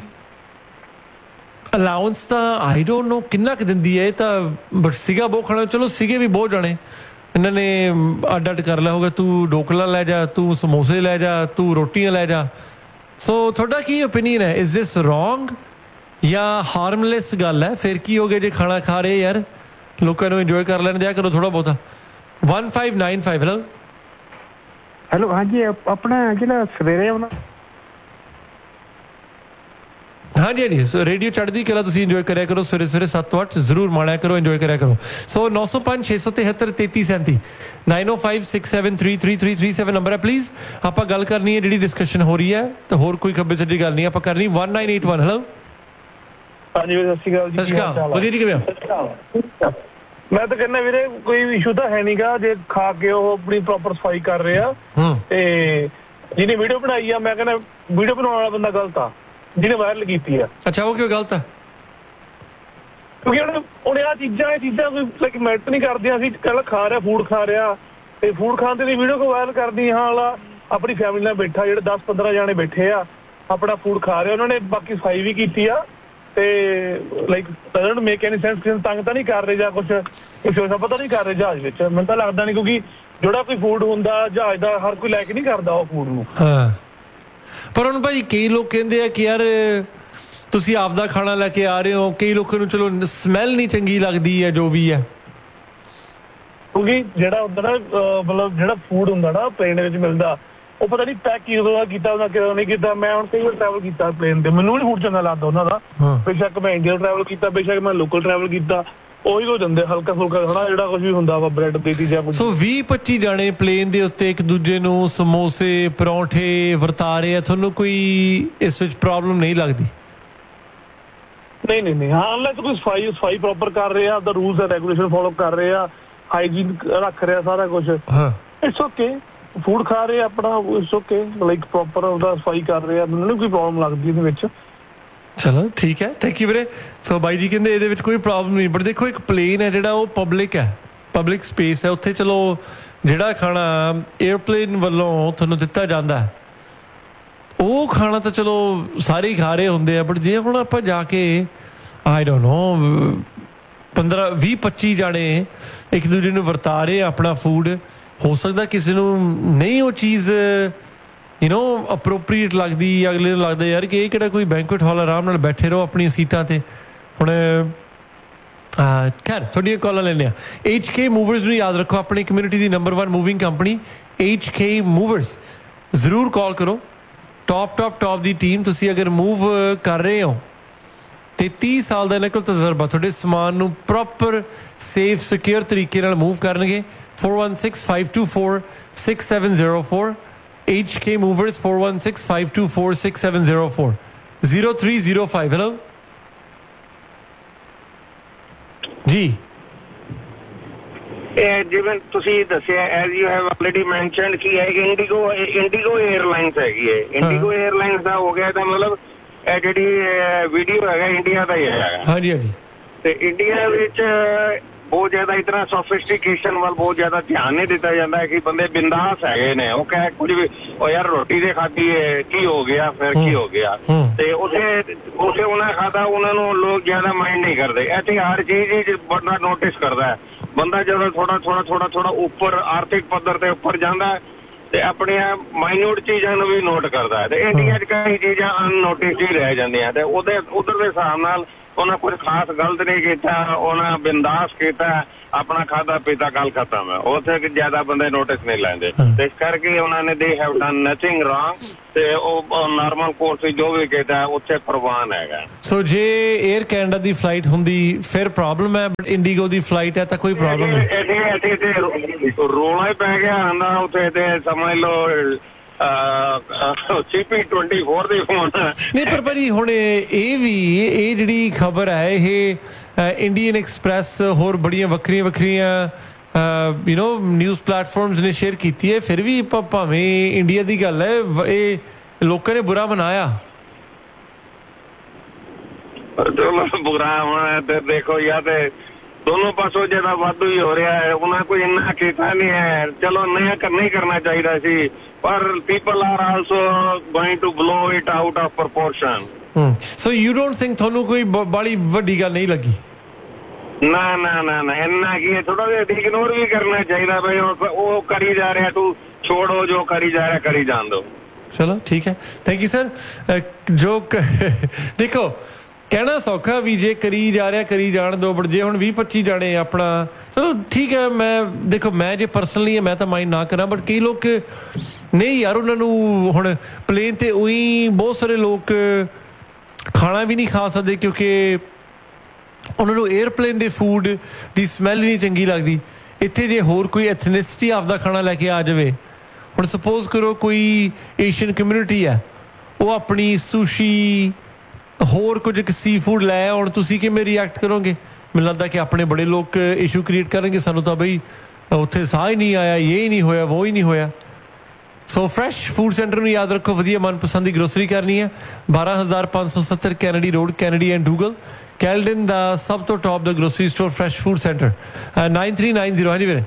ਅਲਾਊਂਸ ਤਾਂ ਆਈ ਡੋਂਟ ਨੋ ਕਿੰਨਾ ਕੁ ਦਿੰਦੀ ਹੈ। ਇਹ ਤਾਂ ਬਟ ਸੀਗਾ ਬਹੁਤ ਖਾਣਾ, ਚਲੋ ਸੀਗੇ ਵੀ ਬਹੁਤ ਜਾਣੇ, ਇਹਨਾਂ ਨੇ ਅੱਡ ਅੱਡ ਕਰ ਲਿਆ ਹੋਗਾ, ਤੂੰ ਢੋਕਲਾ ਲੈ ਜਾ, ਤੂੰ ਸਮੋਸੇ ਲੈ ਜਾ, ਤੂੰ ਰੋਟੀਆਂ ਲੈ ਜਾ। ਸੋ ਤੁਹਾਡਾ ਕੀ ਓਪੀਨੀਅਨ ਹੈ? ਇਜ਼ ਦਿਸ ਰੋਂਗ ਜਾਂ ਹਾਰਮਲੈਸ ਗੱਲ ਹੈ? ਫਿਰ ਕੀ ਹੋ ਗਿਆ ਜੇ ਖਾਣਾ ਖਾ ਰਹੇ ਯਾਰ, ਲੋਕਾਂ ਨੂੰ ਇੰਜੋਏ ਕਰ ਲੈਣ ਦਿਆ ਕਰੋ ਥੋੜਾ ਬਹੁਤਾ। 1595 ਹੈਲੋ ਹੈਲੋ ਹਾਂਜੀ ਆਪਣਾ ਜਿਹੜਾ ਸਵੇਰੇ ਆਉਣਾ ਹਾਂਜੀ ਹਾਂਜੀ ਰੇਡੀਓ ਚੜ੍ਹਦੀ ਕਲਾ ਤੁਸੀਂ ਇੰਜੋਏ ਕਰਿਆ ਕਰੋ, ਸਵੇਰੇ ਸਵੇਰੇ 7 ਤੋਂ 8 ਜ਼ਰੂਰ ਮਾਣਿਆ ਕਰੋ, ਇੰਜੋਏ ਕਰਿਆ ਕਰੋ। ਸੋ 9056733337 9056733337 ਨੰਬਰ ਹੈ ਪਲੀਜ਼। ਆਪਾਂ ਗੱਲ ਕਰਨੀ ਹੈ ਜਿਹੜੀ ਡਿਸਕਸ਼ਨ ਹੋ ਰਹੀ ਹੈ, ਤਾਂ ਹੋਰ ਕੋਈ ਖੱਬੇ ਸੱਜੇ ਗੱਲ ਨਹੀਂ ਆਪਾਂ ਕਰਨੀ। 1981 ਹੈਲੋ ਹਾਂਜੀ ਸਤਿ ਸ਼੍ਰੀ ਅਕਾਲ ਜੀ। ਸਤਿ ਸ਼੍ਰੀ ਅਕਾਲ, ਵਧੀਆ ਜੀ, ਕਿਵੇਂ ਹੋ? ਮੈਂ ਤਾਂ ਕਹਿੰਦਾ ਵੀਰੇ ਕੋਈ ਇਸ਼ੂ ਤਾਂ ਹੈ ਨਹੀਂਗਾ, ਜੇ ਖਾ ਕੇ ਉਹ ਆਪਣੀ ਪ੍ਰੋਪਰ ਸਫਾਈ ਕਰ ਰਹੇ ਆ। ਤੇ ਜਿਹਨੇ ਵੀਡੀਓ ਬਣਾਈ ਆ, ਮੈਂ ਕਹਿੰਦਾ ਵੀਡੀਓ ਬਣਾਉਣ ਵਾਲਾ ਬੰਦਾ ਗਲਤ ਆ ਜਿਹਨੇ ਵਾਇਰਲ ਕੀਤੀ ਆ। ਅੱਛਾ, ਉਹ ਕਿਉਂ ਗਲਤ ਆ? ਕਿਉਂਕਿ ਉਹਨੇ ਇਹ ਚੀਜ਼ਾਂ ਕੋਈ ਲਾਈਕ ਮੈਟਰ ਨਹੀਂ ਕਰਦੀਆਂ। ਅਸੀਂ ਕੱਲ ਖਾ ਰਿਹਾ, ਫੂਡ ਖਾ ਰਿਹਾ, ਤੇ ਫੂਡ ਖਾਣ ਤੇ ਵੀਡੀਓ ਕੋ ਵਾਇਰਲ ਕਰਦੀ। ਹਾਂ ਵਾਲਾ ਆਪਣੀ ਫੈਮਿਲੀ ਨਾਲ ਬੈਠਾ, ਜਿਹੜੇ 10-15 ਜਾਣੇ ਬੈਠੇ ਆ, ਆਪਣਾ ਫੂਡ ਖਾ ਰਹੇ, ਉਹਨਾਂ ਨੇ ਬਾਕੀ ਸਫਾਈ ਵੀ ਕੀਤੀ ਆ। ਤੇ like doesn't make any sense, ਕਿਸੇ ਤੰਗ ਤਾਂ ਨਹੀਂ ਕਰ ਰਹੇ ਜਾਂ ਕੁਛ ਪਤਾ ਨਹੀਂ ਕਰ ਰਹੇ ਜਹਾਜ਼ ਵਿੱਚ। ਮੈਨੂੰ ਤਾਂ ਲੱਗਦਾ ਨਹੀਂ, ਕਿਉਂਕਿ ਜਿਹੜਾ ਕੋਈ ਫੂਡ ਹੁੰਦਾ ਜਹਾਜ਼ ਦਾ ਹਰ ਕੋਈ ਲੈ ਕੇ ਨਹੀਂ ਕਰਦਾ ਉਹ ਫੂਡ ਨੂੰ। ਹਾਂ, ਪਰ ਹੁਣ ਭਾਈ ਕਈ ਲੋਕ ਕਹਿੰਦੇ ਆ ਕਿ ਯਾਰ ਤੁਸੀਂ ਆਪਦਾ ਖਾਣਾ ਲੈ ਕੇ ਆ ਰਹੇ ਹੋ, ਕਈ ਲੋਕਾਂ ਨੂੰ ਚਲੋ ਸਮੈਲ ਨਹੀਂ ਚੰਗੀ ਲੱਗਦੀ ਹੈ, ਜੋ ਵੀ ਹੈ। ਕਿਉਂਕਿ ਜਿਹੜਾ ਹੁੰਦਾ ਨਾ ਮਤਲਬ ਜਿਹੜਾ ਫੂਡ ਹੁੰਦਾ ਨਾ ਪਲੇਨ ਵਿੱਚ ਮਿਲਦਾ, ਉਹ ਪਤਾ ਨਹੀਂ ਪੈਕ ਕਿਦੋਂ ਕੀਤਾ ਉਹਨਾਂ ਕਿਦੋਂ ਨਹੀਂ ਕੀਤਾ। ਮੈਂ ਹੁਣ ਕਈ ਵਾਰ ਟਰੈਵਲ ਕੀਤਾ ਪਲੇਨ ਤੇ, ਮੈਨੂੰ ਨਹੀਂ ਫੂਡ ਚੰਗਾ ਲੱਗਦਾ ਉਹਨਾਂ ਦਾ। ਬੇਸ਼ੱਕ ਮੈਂ ਇੰਡੀਆ ਟਰੈਵਲ ਕੀਤਾ, ਬੇਸ਼ੱਕ ਮੈਂ ਲੋਕਲ ਟਰੈਵਲ ਕੀਤਾ, ਉਹੀ ਕੁਝ ਦਿੰਦੇ ਹਲਕਾ ਫੁਲਕਾ ਖਾਣਾ, ਜਿਹੜਾ ਕੁਝ ਵੀ ਹੁੰਦਾ ਵਾ ਬ੍ਰੈਡ ਦੇਤੀ ਜਾਂ ਕੁਝ। ਸੋ 20-25 ਜਾਣੇ ਪਲੇਨ ਦੇ ਉੱਤੇ ਇੱਕ ਦੂਜੇ ਨੂੰ ਸਮੋਸੇ ਪਰੌਂਠੇ ਵਰਤਾ ਰਹੇ ਆ, ਤੁਹਾਨੂੰ ਕੋਈ ਇਸ ਵਿੱਚ ਪ੍ਰੋਬਲਮ ਨਹੀਂ ਲੱਗਦੀ? ਨਹੀਂ ਹਾਂ, ਅਨਲੈਸ ਕੋਈ ਸਫਾਈ ਪ੍ਰੋਪਰ ਕਰ ਰਹੇ ਆ, ਦਾ ਰੂਲਸ ਐਂਡ ਰੈਗੂਲੇਸ਼ਨ ਫੋਲੋ ਕਰ ਰਹੇ ਆ, ਹਾਈਜੀਨ ਰੱਖ ਰਿਹਾ ਸਾਰਾ ਕੁਝ, ਇਟਸ ਓਕੇ, ਫੂਡ ਖਾ ਰਹੇ ਆਪਣਾ, ਇਟਸ ਓਕੇ, ਲਾਈਕ ਪ੍ਰੋਪਰ ਉਹਦਾ ਸਫਾਈ ਕਰ ਰਹੇ ਆ, ਮੈਨੂੰ ਕੋਈ ਪ੍ਰੋਬਲਮ ਲੱਗਦੀ ਇਹਦੇ ਵਿੱਚ। ਚਲੋ ਠੀਕ ਹੈ, ਥੈਂਕ ਯੂ ਵੀਰੇ। ਸੋ ਬਾਈ ਜੀ ਕਹਿੰਦੇ ਇਹਦੇ ਵਿੱਚ ਕੋਈ ਪ੍ਰੋਬਲਮ ਨਹੀਂ, ਬਟ ਦੇਖੋ ਇੱਕ ਪਲੇਨ ਹੈ ਜਿਹੜਾ ਉਹ ਪਬਲਿਕ ਹੈ, ਪਬਲਿਕ ਸਪੇਸ ਹੈ, ਉੱਥੇ ਚਲੋ ਜਿਹੜਾ ਖਾਣਾ ਏਅਰਪਲੇਨ ਵੱਲੋਂ ਤੁਹਾਨੂੰ ਦਿੱਤਾ ਜਾਂਦਾ ਉਹ ਖਾਣਾ ਤਾਂ ਚਲੋ ਸਾਰੇ ਹੀ ਖਾ ਰਹੇ ਹੁੰਦੇ ਆ, ਬਟ ਜੇ ਹੁਣ ਆਪਾਂ ਜਾ ਕੇ ਆਈ ਡੋਂਟ ਨੋ 15-20-25 ਜਾਣੇ ਇੱਕ ਦੂਜੇ ਨੂੰ ਵਰਤਾ ਰਹੇ ਆਪਣਾ ਫੂਡ, ਹੋ ਸਕਦਾ ਕਿਸੇ ਨੂੰ ਨਹੀਂ ਉਹ ਚੀਜ਼ ਅਪਰੋਪਰੀਏਟ ਲੱਗਦੀ, ਅਗਲੇ ਨੂੰ ਲੱਗਦਾ ਯਾਰ ਕਿ ਇਹ ਕਿਹੜਾ ਕੋਈ ਬੈਂਕੁਏਟ ਹਾਲ, ਆਰਾਮ ਨਾਲ ਬੈਠੇ ਰਹੋ ਆਪਣੀ ਸੀਟਾਂ ਤੇ। ਹੁਣ ਖੈਰ ਤੁਹਾਡੀਆਂ ਕਾਲਾਂ ਲੈਂਦੇ ਆ। HK ਮੂਵਰਸ ਨੂੰ ਯਾਦ ਰੱਖੋ, ਆਪਣੀ ਕਮਿਊਨਿਟੀ ਦੀ number 1 moving company HK movers, ਜ਼ਰੂਰ ਕਾਲ ਕਰੋ। ਟੌਪ ਦੀ ਟੀਮ, ਤੁਸੀਂ ਅਗਰ ਮੂਵ ਕਰ ਰਹੇ ਹੋ ਤੇ 30 ਸਾਲ ਦਾ ਇਹਨਾਂ ਕੋਲ ਤਜਰਬਾ, ਤੁਹਾਡੇ ਸਮਾਨ ਨੂੰ ਪ੍ਰੋਪਰ ਸੇਫ ਸਿਕਿਉਰ ਤਰੀਕੇ ਨਾਲ ਮੂਵ ਕਰਨਗੇ। 4165246704 HK Movers 4165246704 0305। ਹੈਲੋ ਜੀ। ਜਿਵੇਂ ਤੁਸੀਂ ਦੱਸਿਆ, as you have already mentioned ਕਿ ਇਹ ਇੰਡੀਗੋ 에ਅਰਲਾਈਨਸ ਹੈਗੀ ਹੈ। ਇੰਡੀਗੋ 에ਅਰਲਾਈਨਸ ਦਾ ਹੋ ਗਿਆ ਤਾਂ ਮਤਲਬ ਇਹ ਜਿਹੜੀ ਵੀਡੀਓ ਹੈਗਾ ਇੰਡੀਆ ਦਾ ਹੀ ਹੈਗਾ। ਹਾਂਜੀ ਹਾਂਜੀ। ਤੇ ਇੰਡੀਆ ਵਿੱਚ ਬਹੁਤ ਜ਼ਿਆਦਾ ਇਤਨਾ ਸੋਫਿਸਟੀਕੇਸ਼ਨ ਵੱਲ ਬਹੁਤ ਜ਼ਿਆਦਾ ਧਿਆਨ ਨਹੀਂ ਦਿੱਤਾ ਜਾਂਦਾ ਹੈ ਕਿ ਬੰਦੇ ਬਿੰਦਾਸ ਹੈਗੇ ਨੇ, ਉਹ ਕਹੇ ਕੁਝ ਵੀ, ਉਹ ਯਾਰ ਰੋਟੀ ਦੇ ਖਾਧੀ ਹੈ, ਕੀ ਹੋ ਗਿਆ, ਫਿਰ ਕੀ ਹੋ ਗਿਆ, ਤੇ ਉੱਥੇ ਉਹਨਾਂ ਖਾਧਾ, ਉਹਨਾਂ ਨੂੰ ਲੋਕ ਜ਼ਿਆਦਾ ਮਾਈਂਡ ਨਹੀਂ ਕਰਦੇ। ਇੱਥੇ ਹਰ ਚੀਜ਼ ਹੀ ਬੰਦਾ ਨੋਟਿਸ ਕਰਦਾ ਹੈ। ਬੰਦਾ ਜਦੋਂ ਥੋੜਾ ਉੱਪਰ ਆਰਥਿਕ ਪੱਧਰ ਤੇ ਉੱਪਰ ਜਾਂਦਾ ਤੇ ਆਪਣੀਆਂ ਮਾਈਨਿਊਟ ਚੀਜ਼ਾਂ ਨੂੰ ਵੀ ਨੋਟ ਕਰਦਾ ਹੈ। ਤੇ ਇੰਡੀਆ 'ਚ ਕਈ ਚੀਜ਼ਾਂ ਅਨਨੋਟਿਸਡ ਹੀ ਰਹਿ ਜਾਂਦੀਆਂ, ਤੇ ਉਧਰ ਦੇ ਹਿਸਾਬ ਨਾਲ ਉਹਨਾਂ ਕੁਝ ਖਾਸ ਗਲਤ ਨਹੀਂ ਕੀਤਾ, ਉਹਨਾਂ ਬਿੰਦਾਸ ਕੀਤਾ, ਆਪਣਾ ਖਾਧਾ ਪੀਤਾ, ਗੱਲ ਖਤਮ ਹੈ। ਉੱਥੇ ਜ਼ਿਆਦਾ ਬੰਦੇ ਨੋਟਿਸ ਨਹੀਂ ਲੈਂਦੇ, ਤੇ ਇਸ ਕਰਕੇ ਉਹਨਾਂ ਨੇ they have done nothing wrong, ਤੇ ਉਹ ਨਾਰਮਲ ਕੋਰਸ ਜੋ ਵੀ ਕੀਤਾ ਉੱਥੇ ਪ੍ਰਵਾਨ ਹੈਗਾ। ਸੋ ਜੇ 에ਅਰ ਕੈਨੇਡਾ ਦੀ ਫਲਾਈਟ ਹੁੰਦੀ ਫਿਰ ਪ੍ਰੋਬਲਮ ਹੈ, ਬਟ ਇੰਡੀਗੋ ਦੀ ਫਲਾਈਟ ਹੈ ਤਾਂ ਕੋਈ ਪ੍ਰੋਬਲਮ ਨਹੀਂ। ਇੱਥੇ ਰੋਲਾ ਹੀ ਪੈ ਗਿਆ ਹੁੰਦਾ ਉੱਥੇ, ਤੇ ਸਮਝ ਲਓ CP24 ਦੇ ਫੋਨ ਨਹੀਂ। ਪਰ ਭਾਜੀ ਹੁਣ ਇਹ ਜਿਹੜੀ ਖਬਰ ਹੈ, ਇਹ ਇੰਡੀਅਨ ਐਕਸਪ੍ਰੈਸ ਹੋਰ ਬੜੀਆਂ ਵੱਖਰੀਆਂ ਨਿਊਜ਼ ਪਲੇਟਫਾਰਮਸ ਨੇ ਸ਼ੇਅਰ ਕੀਤੀ ਹੈ, ਫਿਰ ਵੀ ਭਾਵੇਂ ਇੰਡੀਆ ਦੀ ਗੱਲ ਹੈ, ਇਹ ਲੋਕਾਂ ਨੇ ਬੁਰਾ ਮਨਾਇਆ। ਚਲੋ ਬੁਰਾ ਹੋਣਾ ਤੇ ਦੇਖੋ, ਜਾਂ ਤੇ ਦੋਨੋਂ ਪਾਸੋਂ ਜਿਹੜਾ ਵਾਧੂ ਹੀ ਹੋ ਰਿਹਾ ਹੈ, ਉਹਨਾਂ ਕੋਈ ਇੰਨਾ ਕੀਤਾ ਨਹੀਂ ਹੈ। ਚਲੋ ਨਹੀਂ ਕਰਨਾ ਚਾਹੀਦਾ ਸੀ, ਪਰ people are also going to blow it out of proportion. So you don't think ਤੁਹਾਨੂੰ ਕੋਈ ਬੜੀ ਵੱਡੀ ਗੱਲ ਨਹੀਂ ਲੱਗੀ? ਨਾ ਇੰਨਾ ਕੀ ਥੋੜਾ ਜਿਹਾ ਇਗਨੋਰ ਵੀ ਕਰਨਾ ਚਾਹੀਦਾ ਬਈ, ਉਹ ਕਰੀ ਜਾ ਰਿਹਾ, ਤੂੰ ਛੋੜੋ, ਜੋ ਕਰੀ ਜਾ ਰਿਹਾ ਕਰੀ ਜਾਣ ਦੋ। ਚਲੋ ਠੀਕ ਹੈ, ਥੈਂਕ ਯੂ ਸਰ। ਜੋ ਦੇਖੋ ਕਹਿਣਾ ਸੌਖਾ ਵੀ ਜੇ ਕਰੀ ਜਾ ਰਿਹਾ ਕਰੀ ਜਾਣ ਦੋ, ਬਟ ਜੇ ਹੁਣ 20-25 ਜਾਣੇ ਆਪਣਾ, ਚਲੋ ਠੀਕ ਹੈ। ਮੈਂ ਜੇ ਪਰਸਨਲੀ ਮੈਂ ਤਾਂ ਮਾਈਂਡ ਨਾ ਕਰਾਂ, ਬਟ ਕਈ ਲੋਕ ਨਹੀਂ ਯਾਰ, ਉਹਨਾਂ ਨੂੰ ਹੁਣ ਪਲੇਨ ਤੇ ਉਹੀ ਬਹੁਤ ਸਾਰੇ ਲੋਕ ਖਾਣਾ ਵੀ ਨਹੀਂ ਖਾ ਸਕਦੇ ਕਿਉਂਕਿ ਉਹਨਾਂ ਨੂੰ 에ਅਰਪਲੇਨ ਦੇ ਫੂਡ ਦੀ ਸਮੈਲ ਨਹੀਂ ਚੰਗੀ ਲੱਗਦੀ। ਇੱਥੇ ਜੇ ਹੋਰ ਕੋਈ ਐਥਨਿਸਿਟੀ ਆਪਦਾ ਖਾਣਾ ਲੈ ਕੇ ਆ ਜਾਵੇ, ਹੁਣ ਸਪੋਜ਼ ਕਰੋ ਕੋਈ ਏਸ਼ੀਅਨ ਕਮਿਊਨਿਟੀ ਹੈ, ਉਹ ਆਪਣੀ ਸੁਸ਼ੀ ਹੋਰ ਕੁਝ ਸੀ ਫੂਡ ਲੈ ਆਉਣ, ਤੁਸੀਂ ਕਿਵੇਂ ਰਿਐਕਟ ਕਰੋਗੇ? ਮੈਨੂੰ ਲੱਗਦਾ ਕਿ ਆਪਣੇ ਬੜੇ ਲੋਕ ਇਸ਼ੂ ਕ੍ਰੀਏਟ ਕਰਨਗੇ, ਸਾਨੂੰ ਤਾਂ ਬਈ ਉੱਥੇ ਸਾਹ ਹੀ ਨਹੀਂ ਆਇਆ, ਇਹ ਹੀ ਨਹੀਂ ਹੋਇਆ, ਉਹ ਹੀ ਨਹੀਂ ਹੋਇਆ। ਸੋ ਫਰੈਸ਼ ਫੂਡ ਸੈਂਟਰ ਨੂੰ ਯਾਦ ਰੱਖੋ, ਵਧੀਆ ਮਨਪਸੰਦ ਦੀ ਗਰੋਸਰੀ ਕਰਨੀ ਹੈ। 12570 Kennedy road, Kennedy and ਡੂਗਲ, Caledon ਦਾ ਸਭ ਤੋਂ ਟੌਪ ਦਾ grocery store fresh food centre. 9390। ਹਾਂਜੀ ਵੀਰੇ।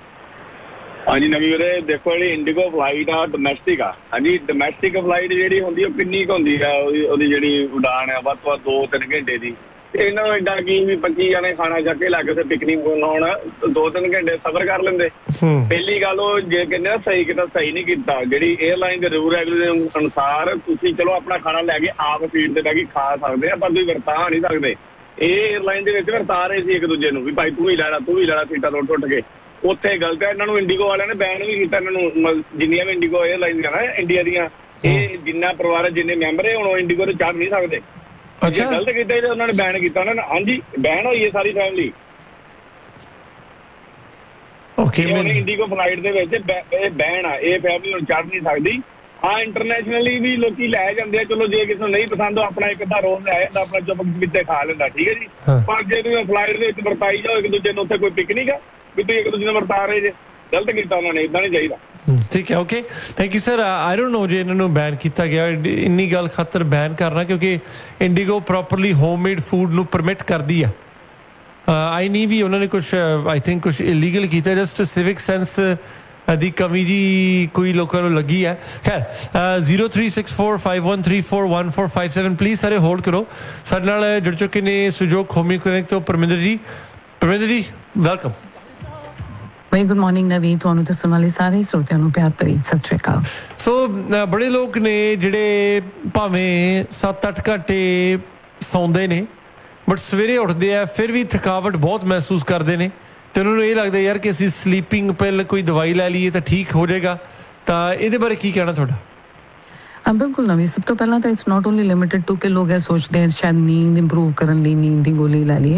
ਹਾਂਜੀ ਨਵੀਂ ਵੀਰੇ, ਦੇਖੋ ਜਿਹੜੀ ਇੰਡੀਗੋ ਫਲਾਈਟ ਆ ਡੋਮੈਸਟਿਕ ਆ। ਹਾਂਜੀ, ਡੋਮੈਸਟਿਕ ਫਲਾਈਟ ਜਿਹੜੀ ਹੁੰਦੀ ਉਹ ਕਿੰਨੀ ਕੁ ਹੁੰਦੀ ਆ, ਉਹਦੀ ਜਿਹੜੀ ਉਡਾਨ ਆ ਵੱਧ ਤੋਂ ਵੱਧ 2-3 ਘੰਟੇ ਦੀ। ਤੇ ਇਹਨਾਂ ਨੂੰ ਏਡਾ ਕੀ ਵੀ 25 ਜਾਣੇ ਖਾਣਾ ਚੱਕ ਕੇ ਲੱਗ ਕੇ ਪਿਕਨਿਕ ਬਣਾਉਣ 2-3 ਘੰਟੇ ਸਫ਼ਰ ਕਰ ਲੈਂਦੇ। ਪਹਿਲੀ ਗੱਲ ਉਹ ਜੇ ਕਹਿੰਦੇ ਨਾ ਸਹੀ ਕੀਤਾ, ਸਹੀ ਨਹੀਂ ਕੀਤਾ। ਜਿਹੜੀ 에ਅਰਲਾਈਨ ਦੇ ਰੂਲ ਰੈਗੂਲੇਸ਼ਨ ਅਨੁਸਾਰ ਤੁਸੀਂ ਚਲੋ ਆਪਣਾ ਖਾਣਾ ਲੈ ਕੇ ਆਪ ਸੀਟ ਤੇ ਬਹਿ ਕੇ ਖਾ ਸਕਦੇ ਆ, ਪਰ ਤੁਸੀਂ ਵਰਤਾ ਨਹੀਂ ਸਕਦੇ। ਇਹ 에ਅਰਲਾਈਨ ਦੇ ਵਿੱਚ ਵਰਤਾ ਰਹੇ ਸੀ ਇੱਕ ਦੂਜੇ ਨੂੰ ਵੀ ਭਾਈ ਤੂੰ ਵੀ ਲੈਣਾ ਸੀਟਾਂ ਤੋਂ ਟੁੱਟ ਕੇ। ਉੱਥੇ ਗਲਤ ਹੈ। ਇਹਨਾਂ ਨੂੰ ਇੰਡੀਗੋ ਵਾਲਿਆਂ ਨੇ ਬੈਨ ਵੀ ਕੀਤਾ, ਇਹਨਾਂ ਨੂੰ ਜਿੰਨੀਆਂ ਵੀ ਇੰਡੀਗੋ 에ਅਰਲਾਈਨ ਨਾ ਇੰਡੀਆ ਦੀਆਂ, ਇਹ ਜਿੰਨਾ ਪਰਿਵਾਰ ਜਿੰਨੇ ਮੈਂਬਰ ਹੈ ਹੁਣ ਉਹ ਇੰਡੀਗੋ ਤੇ ਚੜ੍ਹ ਨਹੀਂ ਸਕਦੇ। ਗਲਤ ਕੀਤਾ ਤੇ ਉਹਨਾਂ ਨੇ ਬੈਨ ਕੀਤਾ ਉਹਨਾਂ ਨੇ। ਹਾਂਜੀ, ਬੈਨ ਹੋਈ ਹੈ ਸਾਰੀ ਫੈਮਿਲੀ। ਇੰਡੀਗੋ ਫਲਾਈਟ ਦੇ ਵਿੱਚ ਇਹ ਬੈਨ ਆ, ਇਹ ਫੈਮਿਲੀ ਹੁਣ ਚੜ੍ਹ ਨਹੀਂ ਸਕਦੀ। ਹਾਂ, ਇੰਟਰਨੈਸ਼ਨਲੀ ਵੀ ਲੋਕੀ ਲੈ ਜਾਂਦੇ ਆ, ਚਲੋ ਜੇ ਕਿਸੇ ਨੂੰ ਨਹੀਂ ਪਸੰਦ ਆਪਣਾ ਇੱਕ ਅੱਧਾ ਰੋਲ ਲੈ ਜਾਂਦਾ, ਆਪਣਾ ਚੁੱਪ ਕਿਤੇ ਖਾ ਲੈਂਦਾ, ਠੀਕ ਹੈ ਜੀ। ਪਰ ਜੇ ਤੁਸੀਂ ਫਲਾਈਟ ਦੇ ਵਿੱਚ ਵਰਤਾਈ ਜਾਓ ਇੱਕ ਦੂਜੇ ਨੂੰ, ਉੱਥੇ ਕੋਈ ਪਿਕਨਿਕ ਆ ਵੀ ਤੁਸੀਂ ਇੱਕ ਦੂਜੇ ਨੂੰ ਵਰਤਾ ਰਹੇ ਜੇ? ਗਲਤ ਕੀਤਾ ਉਹਨਾਂ ਨੇ, ਇਦਾਂ ਨਹੀਂ ਚਾਹੀਦਾ। ਠੀਕ ਹੈ, okay, thank you sir. I don't know ਜੇ ਇਹਨਾਂ ਨੂੰ ਬੈਨ ਕੀਤਾ ਗਿਆ ਇੰਨੀ ਗੱਲ ਖਾਤਰ ਬੈਨ ਕਰਨਾ, ਕਿਉਂਕਿ ਇੰਡੀਗੋ ਪ੍ਰੋਪਰਲੀ ਹੋਮਮੇਡ ਫੂਡ ਨੂੰ ਪਰਮਿਟ ਕਰਦੀ ਆ। ਆਈ ਨਹੀਂ ਵੀ ਉਹਨਾਂ ਨੇ ਕੁਛ ਆਈ ਥਿੰਕ ਕੁਛ ਇਲੀਗਲ ਕੀਤਾ, ਜਸਟ ਸਿਵਿਕ ਸੈਂਸ ਦੀ ਕਮੀ ਜੀ ਕੋਈ ਲੋਕਾਂ ਨੂੰ ਲੱਗੀ ਹੈ। ਖੈਰ 036451341457 ਪਲੀਜ਼ ਸਾਰੇ ਹੋਲਡ ਕਰੋ। ਸਾਡੇ ਨਾਲ ਜੁੜ ਚੁੱਕੇ ਨੇ ਸੁਜੋਗ ਹੋਮੀ ਕਲੀਨਿਕ ਤੋਂ Parminder ji. Parminder ji welcome. Very good morning ਨਵੀਨ, ਤੁਹਾਨੂੰ ਦੱਸਣ ਵਾਲੇ ਸਾਰੇ ਸਰੋਤਿਆਂ ਨੂੰ ਪਿਆਰ ਭਰੀ ਸਤਿ ਸ਼੍ਰੀ ਅਕਾਲ। ਸੋ ਬੜੇ ਲੋਕ ਨੇ ਜਿਹੜੇ ਭਾਵੇਂ 7-8 ਘੰਟੇ ਸੌਂਦੇ ਨੇ ਬਟ ਸਵੇਰੇ ਉੱਠਦੇ ਆ ਫਿਰ ਵੀ ਥਕਾਵਟ ਬਹੁਤ ਮਹਿਸੂਸ ਕਰਦੇ ਨੇ, ਤੇ ਉਹਨਾਂ ਨੂੰ ਇਹ ਲੱਗਦਾ ਯਾਰ ਕਿ ਅਸੀਂ ਸਲੀਪਿੰਗ ਪਿਲ ਕੋਈ ਦਵਾਈ ਲੈ ਲਈਏ ਤਾਂ ਠੀਕ ਹੋ ਜਾਏਗਾ। ਤਾਂ ਇਹਦੇ ਬਾਰੇ ਕੀ ਕਹਿਣਾ ਤੁਹਾਡਾ? ਬਿਲਕੁਲ ਨਵੀਂ, ਸਭ ਤੋਂ ਪਹਿਲਾਂ ਤਾਂ it's not only limited to ਕਿ ਲੋਕ ਇਹ ਸੋਚਦੇ ਹਨ ਸ਼ਾਇਦ ਨੀਂਦ ਇੰਪਰੂਵ ਕਰਨ ਲਈ ਨੀਂਦ ਦੀ ਗੋਲੀ ਲੈ ਲਈਏ।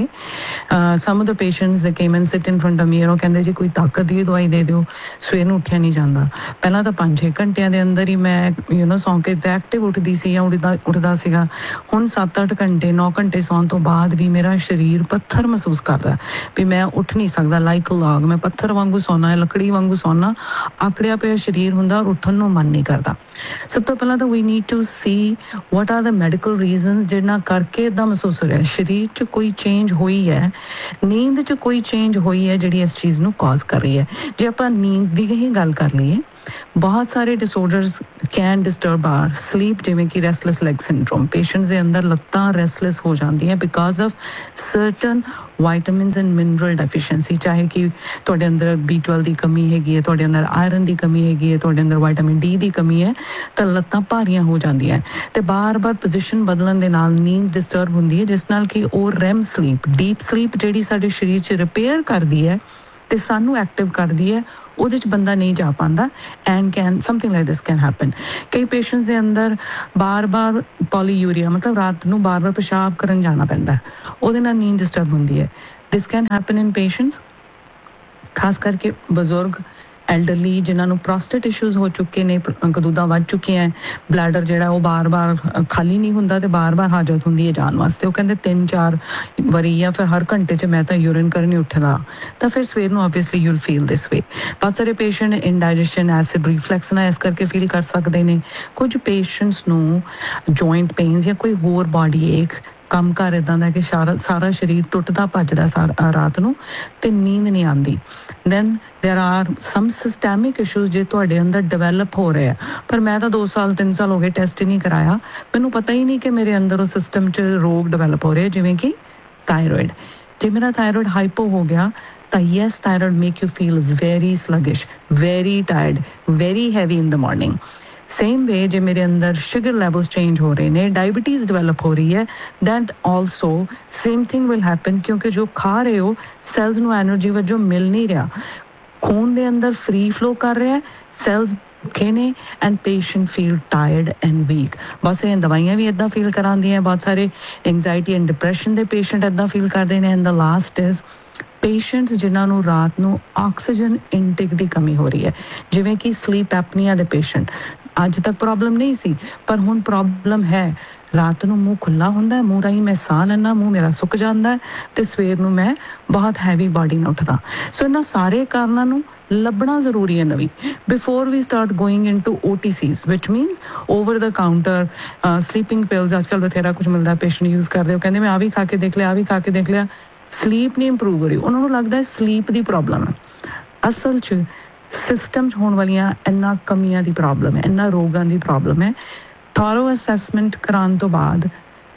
ਸਮ ਆਫ ਦ ਪੇਸ਼ੈਂਟਸ ਦੇ came and sit in front of ਮੀ, ਉਹ ਕਹਿੰਦੇ ਜੀ ਕੋਈ ਤਾਕਤ ਦੀ ਦਵਾਈ ਦੇ ਦਿਓ, ਸਵੇਰ ਨੂੰ ਉੱਠਿਆ ਨਹੀਂ ਜਾਂਦਾ। ਪਹਿਲਾਂ ਤਾਂ 5-6 ਘੰਟਿਆਂ ਦੇ ਅੰਦਰ ਹੀ ਮੈਂ ਸੌਂ ਕੇ ਤਾਂ ਐਕਟਿਵ ਉੱਠਦੀ ਸੀ ਜਾਂ ਉੱਠਦਾ ਸੀਗਾ। ਹੁਣ 7-8 ਘੰਟੇ 9 ਘੰਟੇ ਸੌਣ ਤੋਂ ਬਾਅਦ ਵੀ ਮੇਰਾ ਸਰੀਰ ਪੱਥਰ ਮਹਿਸੂਸ ਕਰਦਾ ਵੀ ਮੈਂ ਉੱਠ ਨਹੀਂ ਸਕਦਾ। ਲਾਈਕ ਲੌਗ ਮੈਂ ਪੱਥਰ ਵਾਂਗੂ ਸੌਣਾ, ਲੱਕੜੀ ਵਾਂਗੂ ਸੌਣਾ, ਆਕੜਿਆ ਪਿਆ ਸਰੀਰ ਹੁੰਦਾ ਔਰ ਉੱਠਣ ਨੂੰ ਮਨ ਨਹੀਂ ਕਰਦਾ। ਸਭ ਤੋਂ ਪਹਿਲਾਂ ਤਾਂ we need to see what are the medical reasons ਜਿਹਨਾਂ ਕਰਕੇ ਇਦਾਂ ਮਹਿਸੂਸ ਹੋ ਰਿਹਾ। ਸਰੀਰ 'ਚ ਕੋਈ ਚੇਂਜ ਹੋਈ ਹੈ, ਨੀਂਦ 'ਚ ਕੋਈ ਚੇਂਜ ਹੋਈ ਹੈ ਜਿਹੜੀ ਇਸ ਚੀਜ਼ ਨੂੰ ਕਾਜ਼ ਕਰ ਰਹੀ ਹੈ। ਜੇ ਆਪਾਂ ਨੀਂਦ ਦੀ ਹੀ ਗੱਲ ਕਰ ਲਈਏ, ਬਹੁਤ ਸਾਰੇ disorders can disturb R sleep, ਜਿਵੇਂ ਕਿ ਰੈਸਟਲੈਸ ਲੈਗ ਸਿੰਡਰੋਮ। ਪੇਸ਼ੈਂਟਸ ਦੇ ਅੰਦਰ ਲੱਤਾਂ ਰੈਸਟਲੈਸ ਹੋ ਜਾਂਦੀਆਂ because of certain vitamins and mineral deficiency, ਚਾਹੇ ਕਿ ਤੁਹਾਡੇ ਅੰਦਰ B12 ਦੀ ਕਮੀ ਹੈਗੀ ਹੈ, ਤੁਹਾਡੇ ਅੰਦਰ ਆਇਰਨ ਦੀ ਕਮੀ ਹੈਗੀ ਹੈ, ਤੁਹਾਡੇ ਅੰਦਰ ਵਿਟਾਮਿਨ D ਦੀ ਕਮੀ ਹੈ, ਤਾਂ ਲੱਤਾਂ ਭਾਰੀਆਂ ਹੋ ਜਾਂਦੀਆਂ ਤੇ ਬਾਰ-ਬਾਰ ਪੋਜੀਸ਼ਨ ਬਦਲਣ ਦੇ ਨਾਲ ਨੀਂਦ ਡਿਸਟਰਬ ਹੁੰਦੀ ਹੈ, ਜਿਸ ਨਾਲ ਕਿ ਉਹ REM ਸਲੀਪ, ਡੀਪ ਸਲੀਪ ਜਿਹੜੀ ਸਾਡੇ ਸਰੀਰ 'ਚ ਰਿਪੇਅਰ ਕਰਦੀ ਹੈ ਤੇ ਸਾਨੂੰ ਐਕਟਿਵ ਕਰਦੀ ਹੈ, ਉਹਦੇ 'ਚ ਬੰਦਾ ਨਹੀਂ ਜਾ ਪਾਉਂਦਾ। And can something like this can happen. ਕਈ ਪੇਸ਼ੈਂਟਸ ਦੇ ਅੰਦਰ ਬਾਰ-ਬਾਰ ਪੋਲੀਯੂਰੀਆ, ਮਤਲਬ ਰਾਤ ਨੂੰ ਬਾਰ-ਬਾਰ ਪਿਸ਼ਾਬ ਕਰਨ ਜਾਣਾ ਪੈਂਦਾ, ਉਹਦੇ ਨਾਲ ਨੀਂਦ ਡਿਸਟਰਬ ਹੁੰਦੀ ਹੈ। ਦਿਸ ਕੈਨ ਹੈਪਨ ਇਨ ਪੇਸ਼ੈਂਟਸ, ਖਾਸ ਕਰਕੇ ਬਜ਼ੁਰਗ, ਐਲਡਰਲੀ, ਜਿਨ੍ਹਾਂ ਨੂੰ ਪ੍ਰੋਸਟੇਟ ਇਸ਼ੂਜ਼ ਹੋ ਚੁੱਕੇ ਨੇ, ਕਦੂਦਾਂ ਵੱਧ ਚੁੱਕੀਆਂ, ਬਲੈਡਰ ਜਿਹੜਾ ਉਹ ਬਾਰ-ਬਾਰ ਖਾਲੀ ਨਹੀਂ ਹੁੰਦਾ ਤੇ ਬਾਰ-ਬਾਰ ਹਾਜਤ ਹੁੰਦੀ ਹੈ ਜਾਣ ਵਾਸਤੇ। ਉਹ ਕਹਿੰਦੇ 3-4 ਵਾਰੀ ਜਾਂ ਫਿਰ ਹਰ ਘੰਟੇ 'ਚ ਮੈਂ ਤਾਂ ਯੂਰਿਨ ਕਰਨ ਹੀ ਉੱਠਦਾ, ਤਾਂ ਫਿਰ ਸਵੇਰ ਨੂੰ ਆਬਵੀਅਸਲੀ ਯੂਲ ਫੀਲ ਦਿਸ ਵੇ। ਬਹੁਤ ਸਾਰੇ ਪੇਸ਼ੈਂਟ ਇੰਡਾਈਜੈਸ਼ਨ, ਐਸਿਡ ਰਿਫਲੈਕਸ ਨਾਲ ਇਸ ਕਰਕੇ ਫੀਲ ਕਰ ਸਕਦੇ ਨੇ। ਕੁਝ ਪੇਸ਼ੈਂਟਸ ਨੂੰ ਜੁਆਇੰਟ ਪੇਨਸ ਜਾਂ ਕੋਈ ਹੋਰ ਬਾਡੀ ਏਕ, ਕੰਮ ਕਰ ਇੱਦਾਂ ਦਾ ਕਿ ਸਾਰਾ ਸਰੀਰ ਟੁੱਟਦਾ ਭੱਜਦਾ ਰਾਤ ਨੂੰ ਤੇ ਨੀਂਦ ਨਹੀਂ ਆਉਂਦੀ। ਦੈਨ ਦੇਰ ਆਰ ਸਮ ਸਿਸਟੈਮਿਕ ਇਸ਼ੂਜ਼ ਜੇ ਤੁਹਾਡੇ ਅੰਦਰ ਡਿਵੈਲਪ ਹੋ ਰਹੇ ਆ, ਪਰ ਮੈਂ ਤਾਂ 2 ਸਾਲ 3 ਸਾਲ ਹੋ ਗਏ ਟੈਸਟ ਹੀ ਨਹੀਂ ਕਰਾਇਆ, ਮੈਨੂੰ ਪਤਾ ਹੀ ਨਹੀਂ ਕਿ ਮੇਰੇ ਅੰਦਰ ਉਹ ਸਿਸਟਮ 'ਚ ਰੋਗ ਡਿਵੈਲਪ ਹੋ ਰਹੇ, ਜਿਵੇਂ ਕਿ ਥਾਇਰੋਇਡ। ਜੇ ਮੇਰਾ ਥਾਇਰੋਇਡ ਹਾਈਪੋ ਹੋ ਗਿਆ ਤਾਂ yes, thyroid make you feel very ਸਲਗਿਸ਼, very ਟਾਇਰਡ, very heavy in the morning. Same ਵੇ ਜੇ ਮੇਰੇ ਅੰਦਰ ਸ਼ੂਗਰ ਲੈਵਲਸ ਚੇਂਜ ਹੋ ਰਹੇ ਨੇ, ਡਾਇਬੀਟੀਜ਼ ਡਿਵੈਲਪ ਹੋ ਰਹੀ ਹੈ, that also same thing will happen, ਕਿਉਂਕਿ ਜੋ ਖਾ ਰਹੇ ਹੋ ਸੈਲਸ ਨੂੰ ਐਨਰਜੀ ਵਜੋਂ ਮਿਲ ਨਹੀਂ ਰਿਹਾ, ਖੂਨ ਦੇ ਅੰਦਰ ਫ੍ਰੀ ਫਲੋ ਕਰ ਰਿਹਾ, ਸੈਲਸ ਭੁੱਖੇ ਨੇ and patient feel ਟਾਇਰਡ and week. ਬਹੁਤ ਸਾਰੀਆਂ ਦਵਾਈਆਂ ਵੀ ਇੱਦਾਂ ਫੀਲ ਕਰਾਉਂਦੀਆਂ, ਬਹੁਤ ਸਾਰੇ ਐਂਗਜ਼ਾਈਟੀ ਐਂਡ ਡਿਪਰੈਸ਼ਨ ਦੇ ਪੇਸ਼ੈਂਟ ਇੱਦਾਂ ਫੀਲ ਕਰਦੇ ਨੇ। And the last is patients ਜਿਨ੍ਹਾਂ ਨੂੰ ਰਾਤ ਨੂੰ ਆਕਸੀਜਨ ਇਨਟੇਕ ਦੀ ਕਮੀ ਹੋ ਰਹੀ ਹੈ, ਜਿਵੇਂ ਕਿ ਸਲੀਪ ਐਪਨੀਆ ਦੇ ਪੇਸ਼ੈਂਟ। ਅੱਜ ਤੱਕ ਪ੍ਰੋਬਲਮ ਨਹੀਂ ਸੀ ਪਰ ਹੁਣ ਪ੍ਰੋਬਲਮ ਹੈ। ਰਾਤ ਨੂੰ ਮੂੰਹ ਖੁੱਲ੍ਹਾ ਹੁੰਦਾ, ਮੂੰਹ ਰਾਹੀਂ ਮੈਂ ਸਾਹ ਲੈਂਦਾ, ਮੂੰਹ ਮੇਰਾ ਸੁੱਕ ਜਾਂਦਾ ਤੇ ਸਵੇਰ ਨੂੰ ਮੈਂ ਬਹੁਤ ਹੈਵੀ ਬਾਡੀ ਨਾਲ ਉੱਠਦਾ। ਸੋ ਇਹਨਾਂ ਸਾਰੇ ਕਾਰਨਾਂ ਨੂੰ ਲੱਭਣਾ ਜ਼ਰੂਰੀ ਹੈ ਨਵੀਂ, ਬਿਫੋਰ ਵੀ ਸਟਾਰਟ ਗੋਇੰਗ ਇਨਟੂ OTCs ਵਿਚ ਮੀਨਸ ਓਵਰ ਦਾ ਕਾਊਂਟਰ ਸਲੀਪਿੰਗ ਪਿਲਸ। ਅੱਜ ਕੱਲ੍ਹ ਬਥੇਰਾ ਕੁਝ ਮਿਲਦਾ, ਪੇਸ਼ੈਂਟ ਯੂਜ਼ ਕਰਦੇ, ਉਹ ਕਹਿੰਦੇ ਮੈਂ ਆ ਵੀ ਖਾ ਕੇ ਦੇਖ ਲਿਆ, ਆ ਵੀ ਖਾ ਕੇ ਦੇਖ ਲਿਆ, ਸਲੀਪ ਨਹੀਂ ਇੰਪਰੂਵ ਹੋ ਰਹੀ। ਉਹਨਾਂ ਨੂੰ ਲੱਗਦਾ ਸਲੀਪ ਦੀ ਪ੍ਰੋਬਲਮ ਹੈ, ਅਸਲ 'ਚ ਸਿਸਟਮ 'ਚ ਹੋਣ ਵਾਲੀਆਂ ਇੰਨਾ ਕਮੀਆਂ ਦੀ ਪ੍ਰੋਬਲਮ ਹੈ, ਇੰਨਾ ਰੋਗਾਂ ਦੀ ਪ੍ਰੋਬਲਮ ਹੈ। ਥੋਰੋ ਅਸੈਸਮੈਂਟ ਕਰਾਉਣ ਤੋਂ ਬਾਅਦ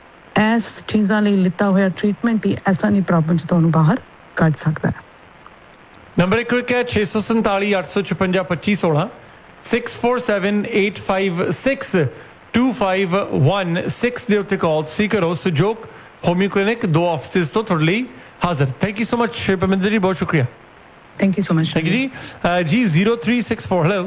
ਇਸ ਚੀਜ਼ਾਂ ਲਈ ਲਿੱਤਾ ਹੋਇਆ ਟ੍ਰੀਟਮੈਂਟ ਹੀ ਐਸਾ ਨਹੀਂ ਪ੍ਰੋਬਲਮ 'ਚ ਤੁਹਾਨੂੰ ਬਾਹਰ ਕੱਢ ਸਕਦਾ ਹੈ। ਨੰਬਰ ਇੱਕ ਹੈ 647 856 2516 647-856-2516 ਦੇ ਉੱਤੇ ਕਾਲ ਸੀ ਕਰੋ। ਸੁਜੋਗ ਹੋਮੀ ਕਲੀਨਿਕ 2 ਆਫਿਸਿਸ ਤੋਂ ਤੁਹਾਡੇ ਲਈ ਹਾਜ਼ਰ। Thank you so much Parminder ji, ਬਹੁਤ ਸ਼ੁਕਰੀਆ। Thank you so much. Thank you ਜੀ। ਜੀ 0364 ਹੈਲੋ।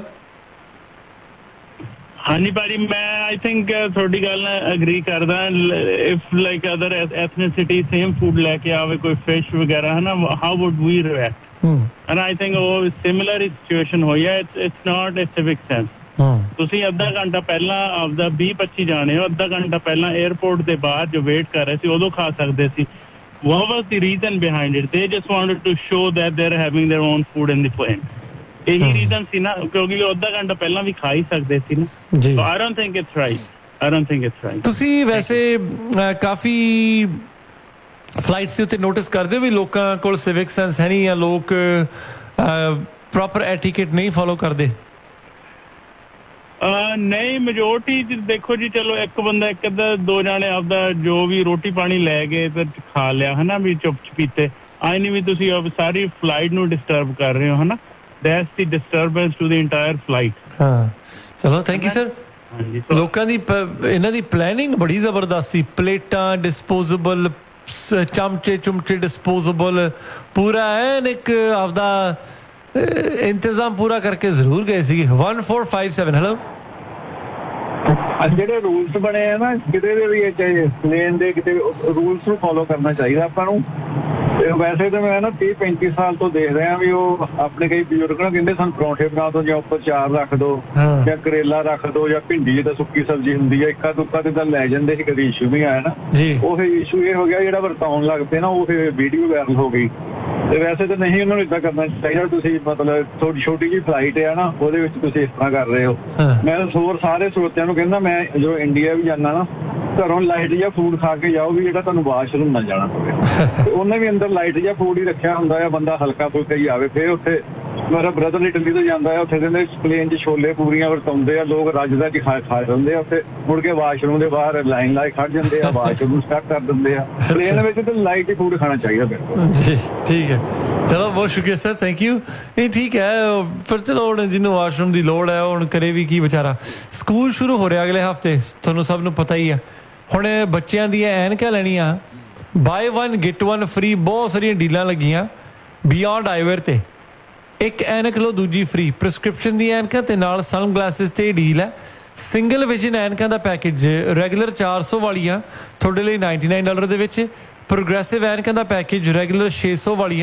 ਹਾਂਜੀ ਭਾਜੀ, ਮੈਂ ਆਈ ਥਿੰਕ ਤੁਹਾਡੀ ਗੱਲ ਨਾਲ ਅਗਰੀ ਕਰਦਾ। If like other ਐਥਨਿਸਿਟੀ same food ਲੈ ਕੇ ਆਵੇ, ਕੋਈ ਫਿਸ਼ ਵਗੈਰਾ ਹੈ ਨਾ, how wood we react? And I think ਉਹ ਸਿਮਿਲਰ ਹੀ ਸਿਚੁਏਸ਼ਨ ਹੋਈ ਹੈ। It's not a civic sense. ਤੁਸੀਂ ਅੱਧਾ ਘੰਟਾ ਪਹਿਲਾਂ ਆਪਦਾ 20-25 ਜਾਣੇ ਹੋ, ਅੱਧਾ ਘੰਟਾ ਪਹਿਲਾਂ 에ਅਰਪੋਰਟ ਦੇ ਬਾਹਰ ਜੋ ਵੇਟ ਕਰ ਰਹੇ ਸੀ ਉਦੋਂ ਖਾ ਸਕਦੇ ਸੀ। What was the reason behind it? They just wanted to show that they're having their own food in the plane. ਇਹੀ ਰੀਜ਼ਨ ਸੀ ਨਾ, ਕਿਉਂਕਿ ਉਹ ਅੱਧਾ ਘੰਟਾ ਪਹਿਲਾਂ ਵੀ ਖਾ ਹੀ ਸਕਦੇ ਸੀ ਨਾ। ਜੀ, I don't think it's right. ਤੁਸੀਂ ਵੈਸੇ ਕਾਫੀ ਫਲਾਈਟਸ ਦੇ ਉੱਤੇ ਨੋਟਿਸ ਕਰਦੇ ਹੋ ਵੀ ਲੋਕਾਂ ਕੋਲ ਸਿਵਿਕ ਸੈਂਸ ਹੈ ਨਹੀਂ, ਜਾਂ ਲੋਕ ਪ੍ਰੋਪਰ ਐਟੀਕੇਟ ਨਹੀਂ ਫੋਲੋ ਕਰਦੇ? ਨਹੀਂ, ਮੈਜੋਰਟੀ ਦੇਖੋ ਜੀ, ਚਲੋ ਇੱਕ ਬੰਦਾ ਇੱਕ ਅੱਧਾ ਦੋ ਜਾਣੇ ਆਪਦਾ ਜੋ ਵੀ ਰੋਟੀ ਪਾਣੀ ਲੈ ਗਏ ਤੇ ਖਾ ਲਿਆ ਹਨਾ, ਵੀ ਚੁੱਪ ਚਪੀਤੇ। ਆਈ ਨਹੀਂ ਵੀ ਤੁਸੀਂ ਸਾਰੀ ਫਲਾਈਟ ਨੂੰ ਡਿਸਟਰਬ ਕਰ ਰਹੇ ਹੋ ਹਨਾ। That's the disturbance to the entire flight. ਹਾਂ, ਚਲੋ ਥੈਂਕ ਯੂ ਸਰ। ਹਾਂਜੀ, ਲੋਕਾਂ ਦੀ ਇਹਨਾਂ ਦੀ ਪਲੈਨਿੰਗ ਬੜੀ ਜ਼ਬਰਦਸਤ ਸੀ, ਪਲੇਟਾਂ ਡਿਸਪੋਜ਼ੇਬਲ, ਚਮਚੇ ਡਿਸਪੋਜ਼ੇਬਲ, ਪੂਰਾ ਐਨ ਇੱਕ ਆਪਦਾ ਇੰਤਜ਼ਾਮ ਪੂਰਾ ਕਰਕੇ ਜ਼ਰੂਰ ਗਏ ਸੀਗੇ। 1457 ਹੈਲੋ। ਜਿਹੜੇ ਰੂਲਸ ਬਣੇ ਆ ਨਾ ਕਿਤੇ ਦੇ ਵੀ, ਚਾਹੇ ਪਲੇਨ ਦੇ, ਕਿਤੇ ਰੂਲਸ ਨੂੰ ਫੋਲੋ ਕਰਨਾ ਚਾਹੀਦਾ ਆਪਾਂ ਨੂੰ। ਵੈਸੇ ਤਾਂ ਮੈਂ ਨਾ 30-35 ਸਾਲ ਤੋਂ ਦੇਖ ਰਿਹਾ ਵੀ ਉਹ ਆਪਣੇ ਕਈ ਬਜ਼ੁਰਗ ਨਾ ਕਹਿੰਦੇ ਸਾਨੂੰ ਪਰੌਂਠੇ ਬਣਾ ਦੋ, ਜਾਂ ਉੱਪਰ ਚਾਰ ਰੱਖ ਦੋ, ਜਾਂ ਕਰੇਲਾ ਰੱਖ ਦੋ, ਜਾਂ ਭਿੰਡੀ ਜਿੱਦਾਂ ਸੁੱਕੀ ਸਬਜ਼ੀ ਹੁੰਦੀ ਹੈ ਇੱਕਾ ਦੁੱਕਾ ਤੇ ਤਾਂ ਲੈ ਜਾਂਦੇ ਸੀ। ਕਦੇ ਇਸ਼ੂ ਨਹੀਂ ਆਇਆ ਨਾ, ਉਹ ਇਸ਼ੂ ਇਹ ਹੋ ਗਿਆ ਜਿਹੜਾ ਵਰਤਾਉਣ ਲੱਗ ਪਏ ਨਾ, ਉਹ ਫਿਰ ਵੀਡੀਓ ਵਾਇਰਲ ਹੋ ਗਈ। ਤੇ ਵੈਸੇ ਤਾਂ ਨਹੀਂ ਉਹਨਾਂ ਨੂੰ ਇੱਦਾਂ ਕਰਨਾ ਚਾਹੀਦਾ। ਤੁਸੀਂ ਮਤਲਬ ਥੋੜੀ ਛੋਟੀ ਜਿਹੀ ਫਲਾਈਟ ਆ ਨਾ, ਉਹਦੇ ਵਿੱਚ ਤੁਸੀਂ ਇਸ ਤਰ੍ਹਾਂ ਕਰ ਰਹੇ ਹੋ। ਮੈਂ ਹੋਰ ਸਾਰੇ ਸਰੋਤਿਆਂ ਨੂੰ ਕਹਿੰਦਾ, ਮੈਂ ਜੋ ਇੰਡੀਆ ਵੀ ਜਾਂਦਾ ਨਾ, ਘਰੋਂ ਲਾਈਟ ਜਿਹਾ ਫੂਡ ਖਾ ਕੇ ਜਾਓ ਵੀ ਜਿਹੜਾ ਤੁਹਾਨੂੰ ਵਾਸ਼ਰੂਮ ਨਾ ਜਾਣਾ ਪਵੇ। ਉਹਨੇ ਵੀ ਅੰਦਰ ਲਾਈਟ ਜਿਹਾ ਫੂਡ ਹੀ ਰੱਖਿਆ ਹੁੰਦਾ ਆ, ਬੰਦਾ ਹਲਕਾ ਫੁਲਕਾ ਹੀ ਆਵੇ। ਫਿਰ ਉੱਥੇ ਮੇਰਾ ਬ੍ਰਦਰ ਇਟਲੀ ਤੋਂ ਜਾਂਦਾ ਆ, ਉੱਥੇ ਕਹਿੰਦੇ ਪਲੇਨ 'ਚ ਛੋਲੇ ਪੂਰੀਆਂ ਵਰਤਾਉਂਦੇ ਆ ਲੋਕ, ਰੱਜਦਾ ਚ ਖਾ ਜਾਂਦੇ ਆ। ਉੱਥੇ ਮੁੜ ਕੇ ਵਾਸ਼ਰੂਮ ਦੇ ਬਾਹਰ ਲਾਈਨ ਲਾ ਕੇ ਖੜ ਜਾਂਦੇ ਆ, ਵਾਸ਼ਰੂਮ ਸਟਾਰਟ ਕਰ ਦਿੰਦੇ ਆ। ਪਲੇਨ ਵਿੱਚ ਤਾਂ ਲਾਈਟ ਹੀ ਫੂਡ ਖਾਣਾ ਚਾਹੀਦਾ ਬਿਲਕੁਲ। ਠੀਕ ਹੈ, ਚਲੋ ਬਹੁਤ ਸ਼ੁਕਰੀਆ ਸਰ, ਥੈਂਕ ਯੂ। ਇਹ ਠੀਕ ਹੈ, ਪਰ ਚਲੋ ਹੁਣ ਜਿਹਨੂੰ ਵਾਸ਼ਰੂਮ ਦੀ ਲੋੜ ਹੈ ਹੁਣ ਕਰੇ ਵੀ ਕੀ ਵਿਚਾਰਾ। ਸਕੂਲ ਸ਼ੁਰੂ ਹੋ ਰਿਹਾ ਅਗਲੇ ਹਫਤੇ, ਤੁਹਾਨੂੰ ਸਭ ਨੂੰ ਪਤਾ ਹੀ ਆ। ਹੁਣ ਬੱਚਿਆਂ ਦੀਆਂ ਐਨਕਾਂ ਲੈਣੀਆਂ, ਬਾਏ 1 get 1 ਫ੍ਰੀ, ਬਹੁਤ ਸਾਰੀਆਂ ਡੀਲਾਂ ਲੱਗੀਆਂ ਬਿਯੋਂਡ ਆਈਵੇਅਰ ਤੇ। ਇੱਕ ਐਨਕ ਲਓ ਦੂਜੀ ਫ੍ਰੀ, ਪ੍ਰਿਸਕ੍ਰਿਪਸ਼ਨ ਦੀ ਐਨਕਾਂ ਤੇ ਨਾਲ ਸਨ ਗਲਾਸਿਸ ਤੇ ਡੀਲ ਹੈ। ਸਿੰਗਲ ਵਿਜ਼ਨ ਐਨਕਾਂ ਦਾ ਪੈਕੇਜ ਰੈਗੂਲਰ 400 ਵਾਲੀਆਂ ਤੁਹਾਡੇ ਲਈ $99 ਦੇ ਵਿੱਚ, ਪ੍ਰੋਗਰੈਸਿਵ ਐਨਕਾਂ ਦਾ ਪੈਕੇਜ ਰੈਗੂਲਰ 600 ਵਾਲੀਆਂ